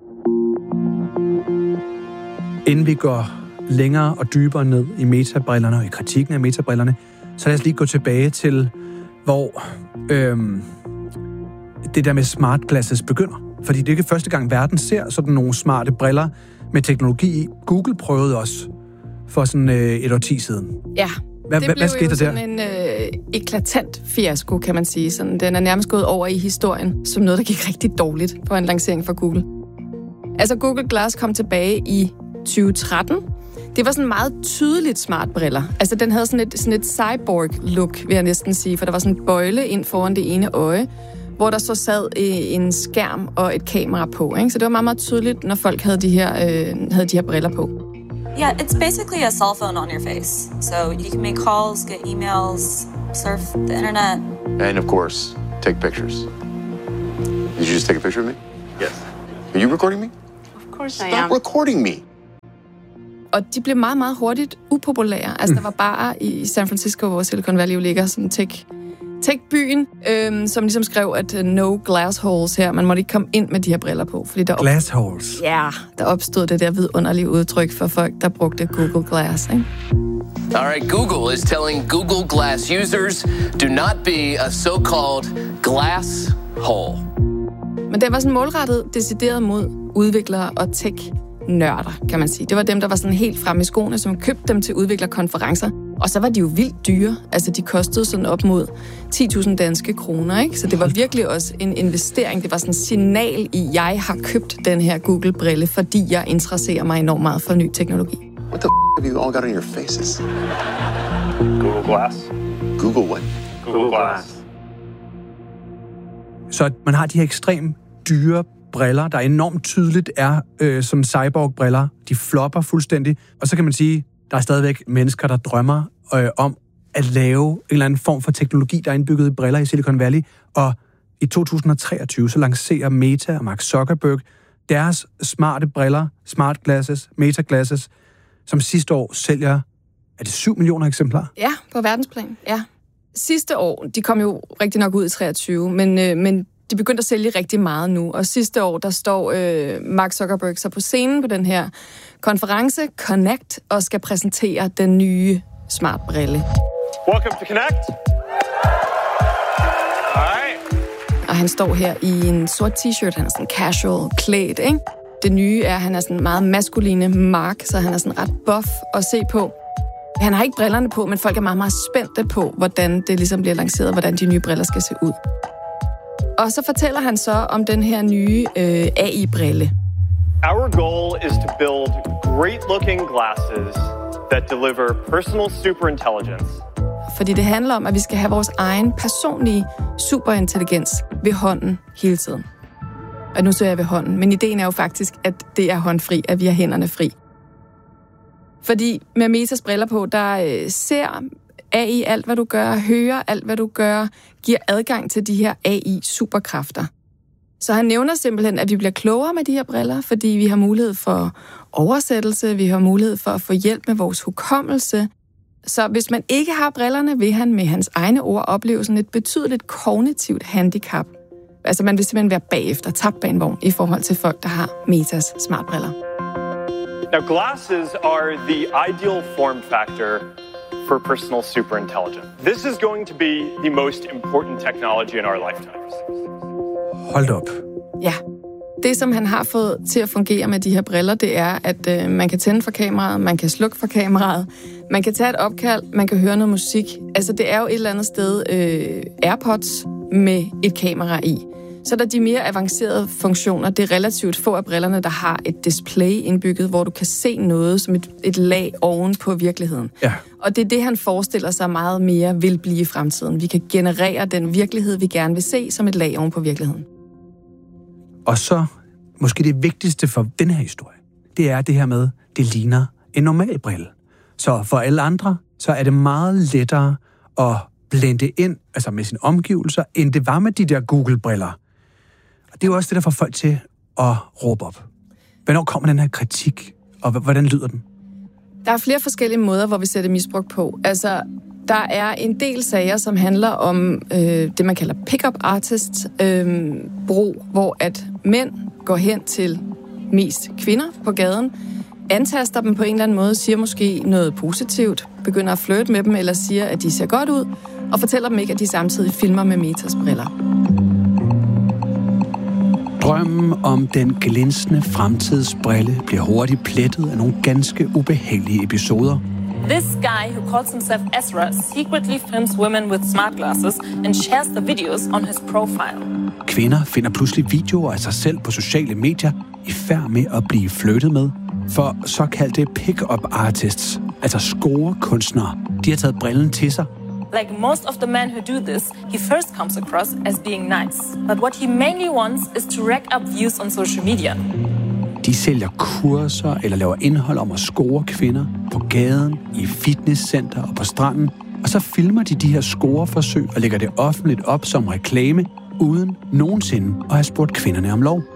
Speaker 14: Inden vi går længere og dybere ned i metabrillerne og i kritikken af metabrillerne, så lad os lige gå tilbage til, hvor øhm, det der med smart glasses begynder. Fordi det er ikke første gang, verden ser sådan nogle smarte briller med teknologi i. Google prøvede også for sådan øh, et årti siden.
Speaker 15: Ja,
Speaker 14: hvad,
Speaker 15: det
Speaker 14: hvad,
Speaker 15: blev
Speaker 14: hvad skete
Speaker 15: jo
Speaker 14: der
Speaker 15: sådan der? en øh, eklatant fiasko, kan man sige. Sådan, den er nærmest gået over i historien som noget, der gik rigtig dårligt på en lancering for Google. Altså Google Glass kom tilbage i tyve tretten. Det var sådan meget tydeligt smart briller. Altså den havde sådan et, sådan et cyborg-look, vil jeg næsten sige, for der var sådan en bøjle ind foran det ene øje, hvor der så sad en skærm og et kamera på. Ikke? Så det var meget, meget tydeligt, når folk havde de her, øh, havde de her briller på.
Speaker 20: Yeah, it's basically a cell phone on your face. So you can make calls, get emails, surf the internet.
Speaker 21: And of course, take pictures. Did you just take a picture of me? Yes. Are you recording me?
Speaker 20: Of course I
Speaker 21: Stop
Speaker 20: am.
Speaker 21: recording me.
Speaker 15: Og de blev meget, meget hurtigt upopulære. Altså, der var bare i San Francisco, hvor Silicon Valley jo ligger, sådan tech, tech-byen, øhm, som ligesom skrev, at uh, no glass holes her. Man måtte ikke komme ind med de her briller på. Fordi der op...
Speaker 14: Glass holes?
Speaker 15: Ja, der opstod det der vidunderlige udtryk for folk, der brugte Google Glass, ikke?
Speaker 18: All right, Google is telling Google Glass users, do not be a so-called glass hole.
Speaker 15: Men det var sådan målrettet, decideret mod udviklere og tech-nørder, kan man sige. Det var dem, der var sådan helt fremme i skoene, som købte dem til udviklerkonferencer. Og så var de jo vildt dyre. Altså, de kostede sådan op mod ti tusind danske kroner, ikke? Så det var virkelig også en investering. Det var sådan en signal i, jeg har købt den her Google-brille, fordi jeg interesserer mig enormt meget for ny teknologi.
Speaker 21: What the f*** have you all got on your faces?
Speaker 17: Google Glass.
Speaker 21: Google what?
Speaker 17: Google Glass.
Speaker 14: Så man har de her ekstremt dyre briller, der enormt tydeligt er øh, som cyborg-briller. De flopper fuldstændig. Og så kan man sige, der er stadigvæk mennesker, der drømmer øh, om at lave en eller anden form for teknologi, der er indbygget i briller i Silicon Valley. Og i to tusind og treogtyve, så lancerer Meta og Mark Zuckerberg deres smarte briller, smart glasses, Meta glasses, som sidste år sælger, er det syv millioner eksemplarer?
Speaker 15: Ja, på verdensplan, ja. Sidste år, de kom jo rigtig nok ud i treogtyve, men, øh, men de begyndte at sælge rigtig meget nu. Og sidste år, der står øh, Mark Zuckerberg så på scenen på den her konference, Connect, og skal præsentere den nye smart brille.
Speaker 17: Welcome to Connect. Alright.
Speaker 15: Og han står her i en sort t-shirt, han er sådan casual klædt, ikke? Det nye er, at han er sådan meget maskuline Mark, så han er sådan ret buff at se på. Han har ikke brillerne på, men folk er meget, meget spændte på, hvordan det ligesom bliver lanceret, hvordan de nye briller skal se ud. Og så fortæller han så om den her nye øh, A I-brille.
Speaker 17: Our goal is to build great-looking glasses that deliver personal superintelligence.
Speaker 15: Fordi det handler om, at vi skal have vores egen personlige superintelligens ved hånden hele tiden. Og nu ser jeg ved hånden, men ideen er jo faktisk, at det er håndfri, at vi har hænderne fri. Fordi med Metas briller på, der øh, ser A I alt, hvad du gør, hører alt, hvad du gør, giver adgang til de her A I-superkræfter. Så han nævner simpelthen, at vi bliver klogere med de her briller, fordi vi har mulighed for oversættelse, vi har mulighed for at få hjælp med vores hukommelse. Så hvis man ikke har brillerne, vil han med hans egne ord opleve sådan et betydeligt kognitivt handicap. Altså man vil simpelthen være bagefter, tabt bag en vogn i forhold til folk, der har Metas smartbriller.
Speaker 17: Now, glasses are the ideal form factor for personal superintelligence. This is going to be the most important technology in our lifetimes.
Speaker 14: Hold op.
Speaker 15: Ja, det, som han har fået til at fungere med de her briller, det er, at øh, man kan tænde for kameraet, man kan slukke for kameraet, man kan tage et opkald, man kan høre noget musik. Altså, det er jo et eller andet sted øh, AirPods med et kamera i. Så er der de mere avancerede funktioner. Det er relativt få af brillerne, der har et display indbygget, hvor du kan se noget som et, et lag oven på virkeligheden.
Speaker 14: Ja.
Speaker 15: Og det er det, han forestiller sig meget mere vil blive i fremtiden. Vi kan generere den virkelighed, vi gerne vil se, som et lag oven på virkeligheden.
Speaker 14: Og så, måske det vigtigste for denne her historie, det er det her med, det ligner en normal brille. Så for alle andre, så er det meget lettere at blende ind, altså med sine omgivelser, end det var med de der Google-briller. Og det er jo også det, der får folk til at råbe op. Hvornår kommer den her kritik, og hvordan lyder den?
Speaker 15: Der er flere forskellige måder, hvor vi ser det misbrugt på. Altså, der er en del sager, som handler om øh, det, man kalder pick-up artist øh, brug, hvor at mænd går hen til mest kvinder på gaden, antaster dem på en eller anden måde, siger måske noget positivt, begynder at flirte med dem, eller siger, at de ser godt ud, og fortæller dem ikke, at de samtidig filmer med Metas briller.
Speaker 14: Drømmen om den glinsende fremtidsbrille bliver hurtigt plettet af nogle ganske ubehagelige episoder.
Speaker 20: This guy, who calls himself Ezra, secretly films women with smart glasses and shares the videos on his profile.
Speaker 14: Kvinder finder pludselig videoer af sig selv på sociale medier i færd med at blive flirtet med. For såkaldte pick-up artists, altså scorekunstnere, de har taget brillen til sig.
Speaker 20: Like most of the men who do this, he first comes across as being nice. But what he mainly wants is to rack up views on social media.
Speaker 14: De sælger kurser eller laver indhold om at score kvinder på gaden, i fitnesscenter og på stranden. Og så filmer de de her scoreforsøg og lægger det offentligt op som reklame, uden nogensinde at have spurgt kvinderne om lov.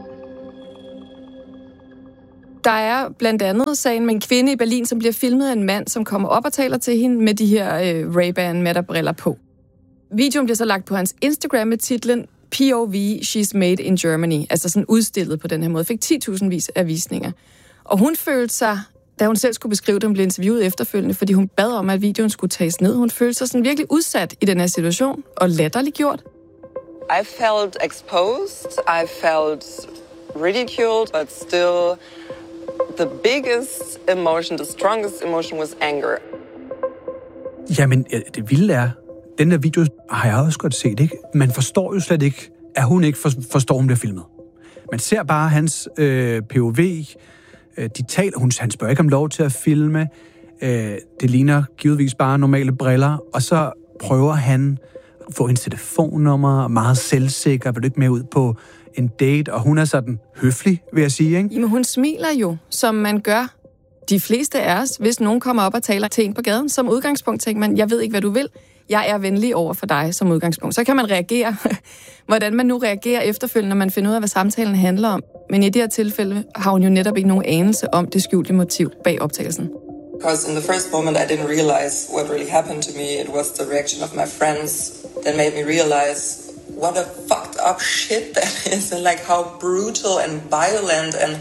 Speaker 15: Der er blandt andet sagen med en kvinde i Berlin, som bliver filmet af en mand, som kommer op og taler til hende med de her øh, Ray-Ban Meta-briller på. Videoen bliver så lagt på hans Instagram med titlen P O V, She's Made in Germany, altså sådan udstillet på den her måde, fik ti tusind vis af visninger. Og hun følte sig, da hun selv skulle beskrive det, hun blev interviewet efterfølgende, fordi hun bad om, at videoen skulle tages ned. Hun følte sig sådan virkelig udsat i den her situation, og latterliggjort.
Speaker 5: I felt exposed, I felt ridiculed, but still the biggest emotion, the strongest emotion was anger.
Speaker 14: Jamen, det vilde er, den der video har jeg også godt set, ikke? Man forstår jo slet ikke, at hun ikke forstår, hun bliver filmet. Man ser bare hans øh, P O V, øh, de taler, hun, han spørger ikke om lov til at filme, øh, det ligner givetvis bare normale briller, og så prøver han at få hendes telefonnummer, meget selvsikker, vil du ikke med ud på en date, og hun er sådan høflig, vil jeg sige, ikke?
Speaker 15: Jamen, hun smiler jo, som man gør de fleste af os, hvis nogen kommer op og taler til en på gaden. Som udgangspunkt tænker man, jeg ved ikke, hvad du vil. Jeg er venlig over for dig som udgangspunkt. Så kan man reagere, hvordan man nu reagerer efterfølgende, når man finder ud af, hvad samtalen handler om. Men i det her tilfælde har hun jo netop ikke nogen anelse om det skjulte motiv bag optagelsen.
Speaker 5: Because in the first moment I didn't realize what really happened to me. It was the reaction of my friends that made me realize what a fucked up shit that is, and like how brutal and violent and...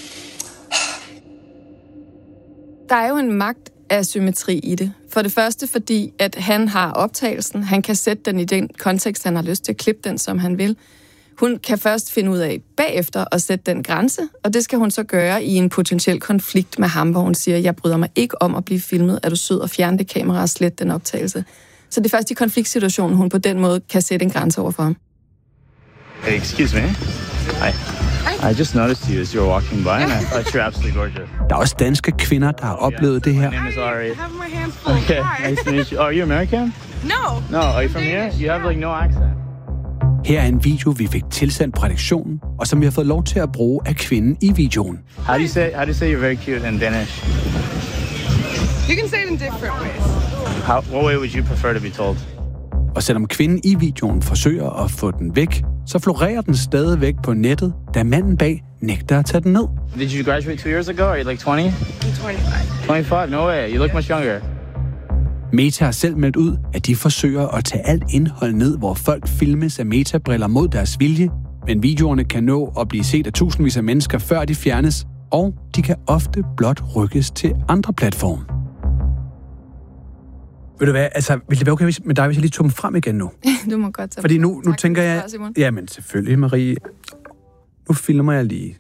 Speaker 15: Der er jo en magtasymmetri i det. For det første fordi, at han har optagelsen, han kan sætte den i den kontekst, han har lyst til at klippe den, som han vil. Hun kan først finde ud af bagefter at sætte den grænse, og det skal hun så gøre i en potentiel konflikt med ham, hvor hun siger, jeg bryder mig ikke om at blive filmet, er du sød og fjerne det kamera og slette den optagelse. Så det er først i konfliktsituationen, hun på den måde kan sætte en grænse over for ham.
Speaker 22: Hey, excuse me. Hi. Hi. I just noticed you as you were walking by, and I thought you're absolutely gorgeous.
Speaker 14: Der er også danske kvinder, der har oplevet det her.
Speaker 22: My name is Ari. I have my hands full. Okay, nice to meet you. Oh, are you American?
Speaker 23: No.
Speaker 22: No, are you from here? You have like no accent.
Speaker 14: Her er en video, vi fik tilsendt på redaktionen, og som vi har fået lov til at bruge af kvinden i videoen.
Speaker 22: How do you say, how do you say you're very cute in Danish?
Speaker 23: You can say it in different ways.
Speaker 22: How, what way would you prefer to be told?
Speaker 14: Og selvom kvinden i videoen forsøger at få den væk, så florerer den stadigvæk på nettet, da manden bag nægter at tage den ned.
Speaker 22: Did you graduate two years ago? Are you like twenty?
Speaker 23: I'm twenty-five.
Speaker 22: twenty-five? No way. You look much younger.
Speaker 14: Meta har selv meldt ud, at de forsøger at tage alt indhold ned, hvor folk filmes af Meta-briller mod deres vilje, men videoerne kan nå at blive set af tusindvis af mennesker, før de fjernes, og de kan ofte blot rykkes til andre platforme. Ved du hvad, altså, vil det være okay med dig, hvis jeg lige tog dem frem igen nu?
Speaker 15: Du må godt tage
Speaker 14: Fordi nu, nu tænker jeg... Ja, men selvfølgelig, Marie. Nu filmer jeg lige.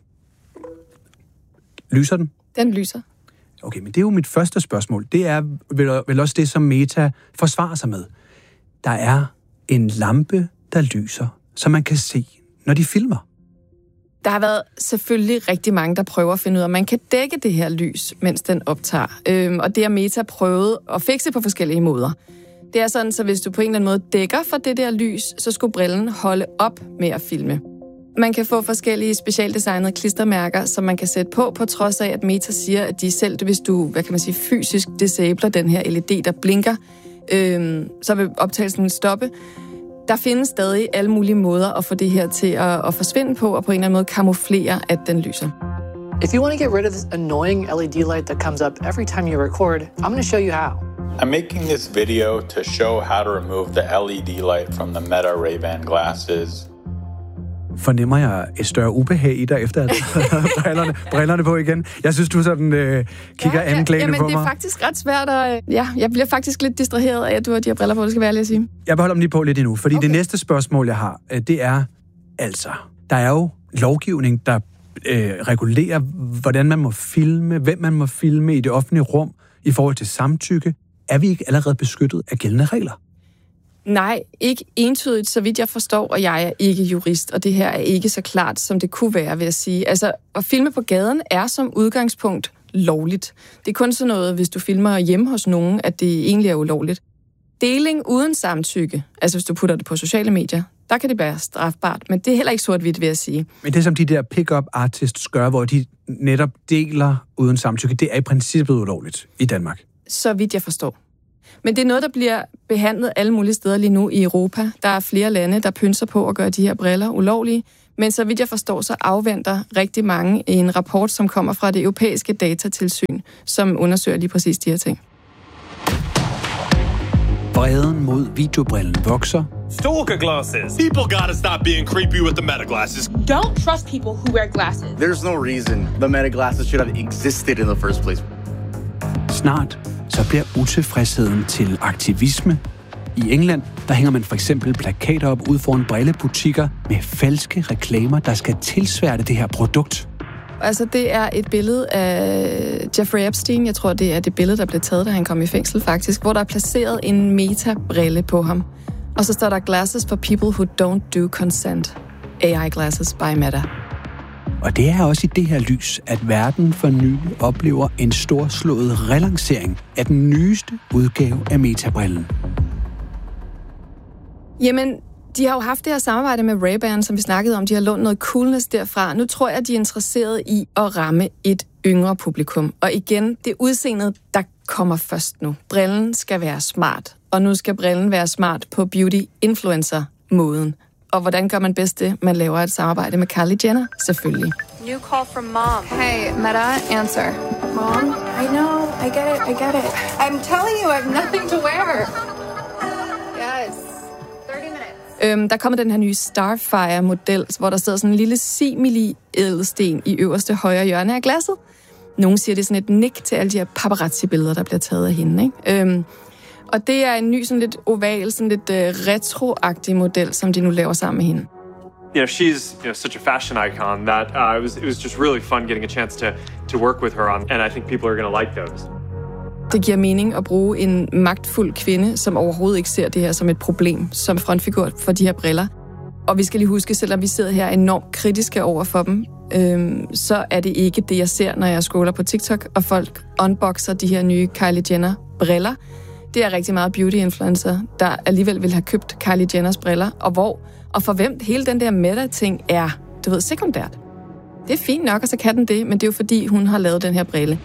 Speaker 14: Lyser den?
Speaker 15: Den lyser.
Speaker 14: Okay, men det er jo mit første spørgsmål. Det er vel, vel også det, som Meta forsvarer sig med. Der er en lampe, der lyser, så man kan se, når de filmer.
Speaker 15: Der har været selvfølgelig rigtig mange, der prøver at finde ud af, om man kan dække det her lys, mens den optager. Øhm, og det har Meta prøvet at fikse på forskellige måder. Det er sådan, så hvis du på en eller anden måde dækker for det der lys, så skulle brillen holde op med at filme. Man kan få forskellige specialdesignede klistermærker, som man kan sætte på, på trods af, at Meta siger, at de selv, hvis du, hvad kan man sige, fysisk disabler den her L E D, der blinker, øhm, så vil optagelsen stoppe. Der findes stadig alle mulige måder at få det her til at, at forsvinde på, og på en eller anden måde kamuflere, at den lyser.
Speaker 4: If you want to get rid of this annoying L E D light that comes up every time you record, I'm going to show you how.
Speaker 6: I'm making this video to show how to remove the L E D light from the Meta Ray-Ban glasses.
Speaker 14: Fornemmer jeg et større ubehag i dig, efter at brillerne, brillerne på igen? Jeg synes, du sådan øh, kigger ja, anklagende
Speaker 15: ja,
Speaker 14: på mig.
Speaker 15: Jamen, det er faktisk ret svært at... Ja, jeg bliver faktisk lidt distraheret af, at du har de her briller på, det skal være ærlig at sige.
Speaker 14: Jeg beholder dem lige på lidt endnu, fordi okay. Det næste spørgsmål, jeg har, det er, altså, der er jo lovgivning, der øh, regulerer, hvordan man må filme, hvem man må filme i det offentlige rum i forhold til samtykke. Er vi ikke allerede beskyttet af gældende regler?
Speaker 15: Nej, ikke entydigt, så vidt jeg forstår, og jeg er ikke jurist, og det her er ikke så klart, som det kunne være, vil jeg sige. Altså, at filme på gaden er som udgangspunkt lovligt. Det er kun sådan noget, hvis du filmer hjemme hos nogen, at det egentlig er ulovligt. Deling uden samtykke, altså hvis du putter det på sociale medier, der kan det være strafbart, men det er heller ikke sort-hvidt, vil jeg sige.
Speaker 14: Men det, som de der pick-up artists gør, hvor de netop deler uden samtykke, det er i princippet ulovligt i Danmark.
Speaker 15: Så vidt jeg forstår. Men det er noget, der bliver behandlet alle mulige steder lige nu i Europa. Der er flere lande, der pynser på at gøre de her briller ulovlige. Men så vidt jeg forstår, så afventer rigtig mange en rapport, som kommer fra det europæiske datatilsyn, som undersøger lige præcis de her ting.
Speaker 14: Vreden mod videobrillen vokser.
Speaker 8: Stalker glasses. People gotta stop being creepy with the Meta glasses.
Speaker 23: Don't trust people who wear glasses.
Speaker 21: There's no reason the Meta glasses should have existed in the first place.
Speaker 14: Snart så bliver utilfredsheden til aktivisme. I England, der hænger man for eksempel plakater op ud foran brillebutikker med falske reklamer, der skal tilsværte det her produkt.
Speaker 15: Altså, det er et billede af Jeffrey Epstein. Jeg tror, det er det billede, der blev taget, da han kom i fængsel faktisk, hvor der er placeret en Meta-brille på ham. Og så står der glasses for people who don't do consent. A I glasses by Meta.
Speaker 14: Og det er også i det her lys, at verden for nylig oplever en storslået relancering af den nyeste udgave af Meta-brillen.
Speaker 15: Jamen, de har jo haft det her samarbejde med Ray-Ban, som vi snakkede om. De har lånt noget coolness derfra. Nu tror jeg, at de er interesseret i at ramme et yngre publikum. Og igen, det er udseendet, der kommer først nu. Brillen skal være smart. Og nu skal brillen være smart på beauty-influencer-måden. Og hvordan gør man bedst det? Man laver et samarbejde med Kylie Jenner, selvfølgelig.
Speaker 23: New call from mom. Hey, Meta, answer. Mom? I know, I get it, I get it. I'm telling you, I have nothing to wear. Yes. thirty minutes.
Speaker 15: Øhm, der kommer den her nye Starfire-model, hvor der sidder sådan en lille simili-ædelsten i øverste højre hjørne af glasset. Nogle siger, det er sådan et nik til alle de her paparazzi-billeder, der bliver taget af hende, ikke? Øhm, Og det er en ny, sådan lidt oval, sådan lidt uh, retro-agtig model, som de nu laver sammen med hende.
Speaker 17: You know, she's you know such a fashion icon that uh, it was it was just really fun getting a chance to to work with her on, and I think people are going to like those.
Speaker 15: Det giver mening at bruge en magtfuld kvinde, som overhovedet ikke ser det her som et problem, som frontfigur for de her briller. Og vi skal lige huske, selvom vi sidder her enormt kritiske over for dem, øhm, så er det ikke det, jeg ser, når jeg scroller på TikTok, og folk unboxer de her nye Kylie Jenner-briller. Det er rigtig meget beauty-influencer, der alligevel vil have købt Kylie Jenners briller, og hvor og for hvem hele den der meta-ting er, du ved, sekundært. Det er fint nok, og så kan den det, men det er jo fordi, hun har lavet den her brille.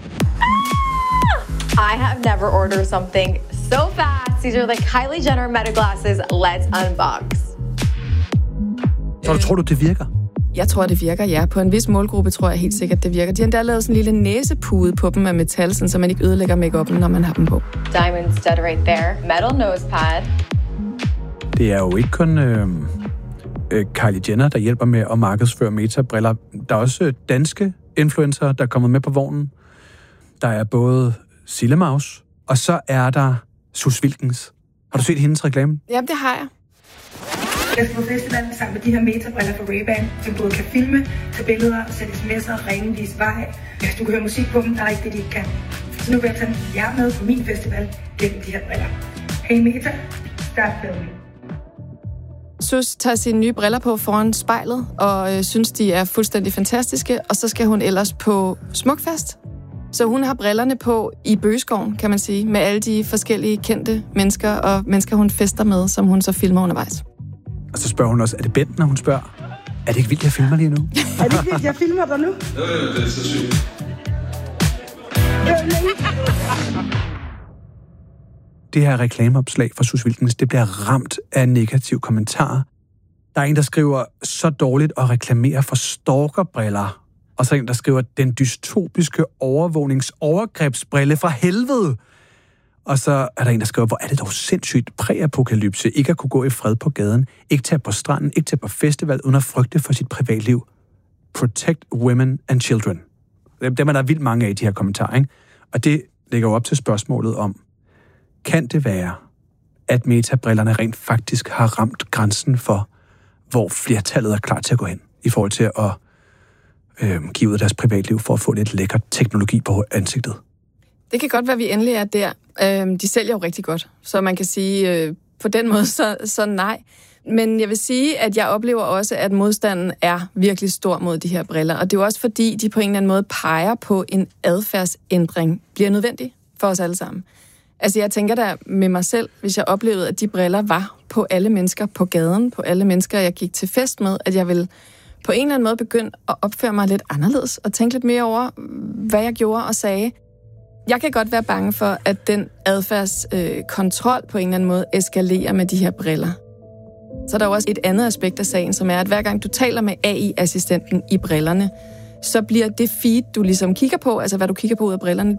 Speaker 24: I have never ordered something so fast. These are the Kylie Jenner Meta glasses. Let's unbox.
Speaker 14: Så du tror du, det virker?
Speaker 15: Jeg tror, det virker, ja. På en vis målgruppe tror jeg helt sikkert, det virker. De har endda lavet sådan en lille næsepude på dem af metal, så man ikke ødelægger make-up'en, når man har dem på.
Speaker 24: Diamond stud right there. Metal nose pad.
Speaker 14: Det er jo ikke kun øh, øh, Kylie Jenner, der hjælper med at markedsføre Meta-briller. Der er også danske influencer, der er kommet med på vognen. Der er både Sillemaus, og så er der Sus Wilkens. Har du set hendes reklame?
Speaker 15: Ja, det har jeg.
Speaker 1: Jeg skal på festivalen sammen med de her metabriller fra Ray-Ban, som både kan filme, tage billeder, sende sms'er, ringe, vise vej. Du kan høre musik på dem, der er ikke det, de ikke kan. Så nu vil jeg tage jer med på min festival gennem de her briller. Hey Meta, start filming.
Speaker 15: Sus tager sine nye briller på foran spejlet, og øh, synes, de er fuldstændig fantastiske, og så skal hun ellers på Smukfest. Så hun har brillerne på i bøgeskoven, kan man sige, med alle de forskellige kendte mennesker, og mennesker, hun fester med, som hun så filmer undervejs.
Speaker 14: Og så spørger hun også, er det Bent, når hun spørger, er det ikke vildt, jeg filmer lige nu?
Speaker 1: Er det ikke vildt, jeg filmer dig nu?
Speaker 2: Jo, jo, det er så sygt.
Speaker 14: Det her reklameopslag fra Sus Wilkens, det bliver ramt af negative kommentarer. Der er en, der skriver, så dårligt at reklamere for stalkerbriller. Og så en, der skriver, den dystopiske overvågningsovergrebsbrille fra helvede. Og så er der en, der skriver, hvor er det dog sindssygt præapokalypse, ikke at kunne gå i fred på gaden, ikke tage på stranden, ikke tage på festival, uden at frygte for sit privatliv. Protect women and children. Dem er der vildt mange af i de her kommentarer, ikke? Og det lægger jo op til spørgsmålet om, kan det være, at metabrillerne rent faktisk har ramt grænsen for, hvor flertallet er klar til at gå hen, i forhold til at øh, give ud deres privatliv for at få lidt lækker teknologi på ansigtet?
Speaker 15: Det kan godt være, at vi endelig er der. Øh, de sælger jo rigtig godt, så man kan sige, øh, på den måde, så, så nej. Men jeg vil sige, at jeg oplever også, at modstanden er virkelig stor mod de her briller. Og det er jo også fordi, de på en eller anden måde peger på en adfærdsændring bliver nødvendig for os alle sammen. Altså jeg tænker da med mig selv, hvis jeg oplevede, at de briller var på alle mennesker på gaden, på alle mennesker, jeg gik til fest med, at jeg ville på en eller anden måde begynde at opføre mig lidt anderledes og tænke lidt mere over, hvad jeg gjorde og sagde. Jeg kan godt være bange for, at den adfærdskontrol øh, på en eller anden måde eskalerer med de her briller. Så er der jo også et andet aspekt af sagen, som er, at hver gang du taler med A I-assistenten i brillerne, så bliver det feed, du ligesom kigger på, altså hvad du kigger på ud af brillerne,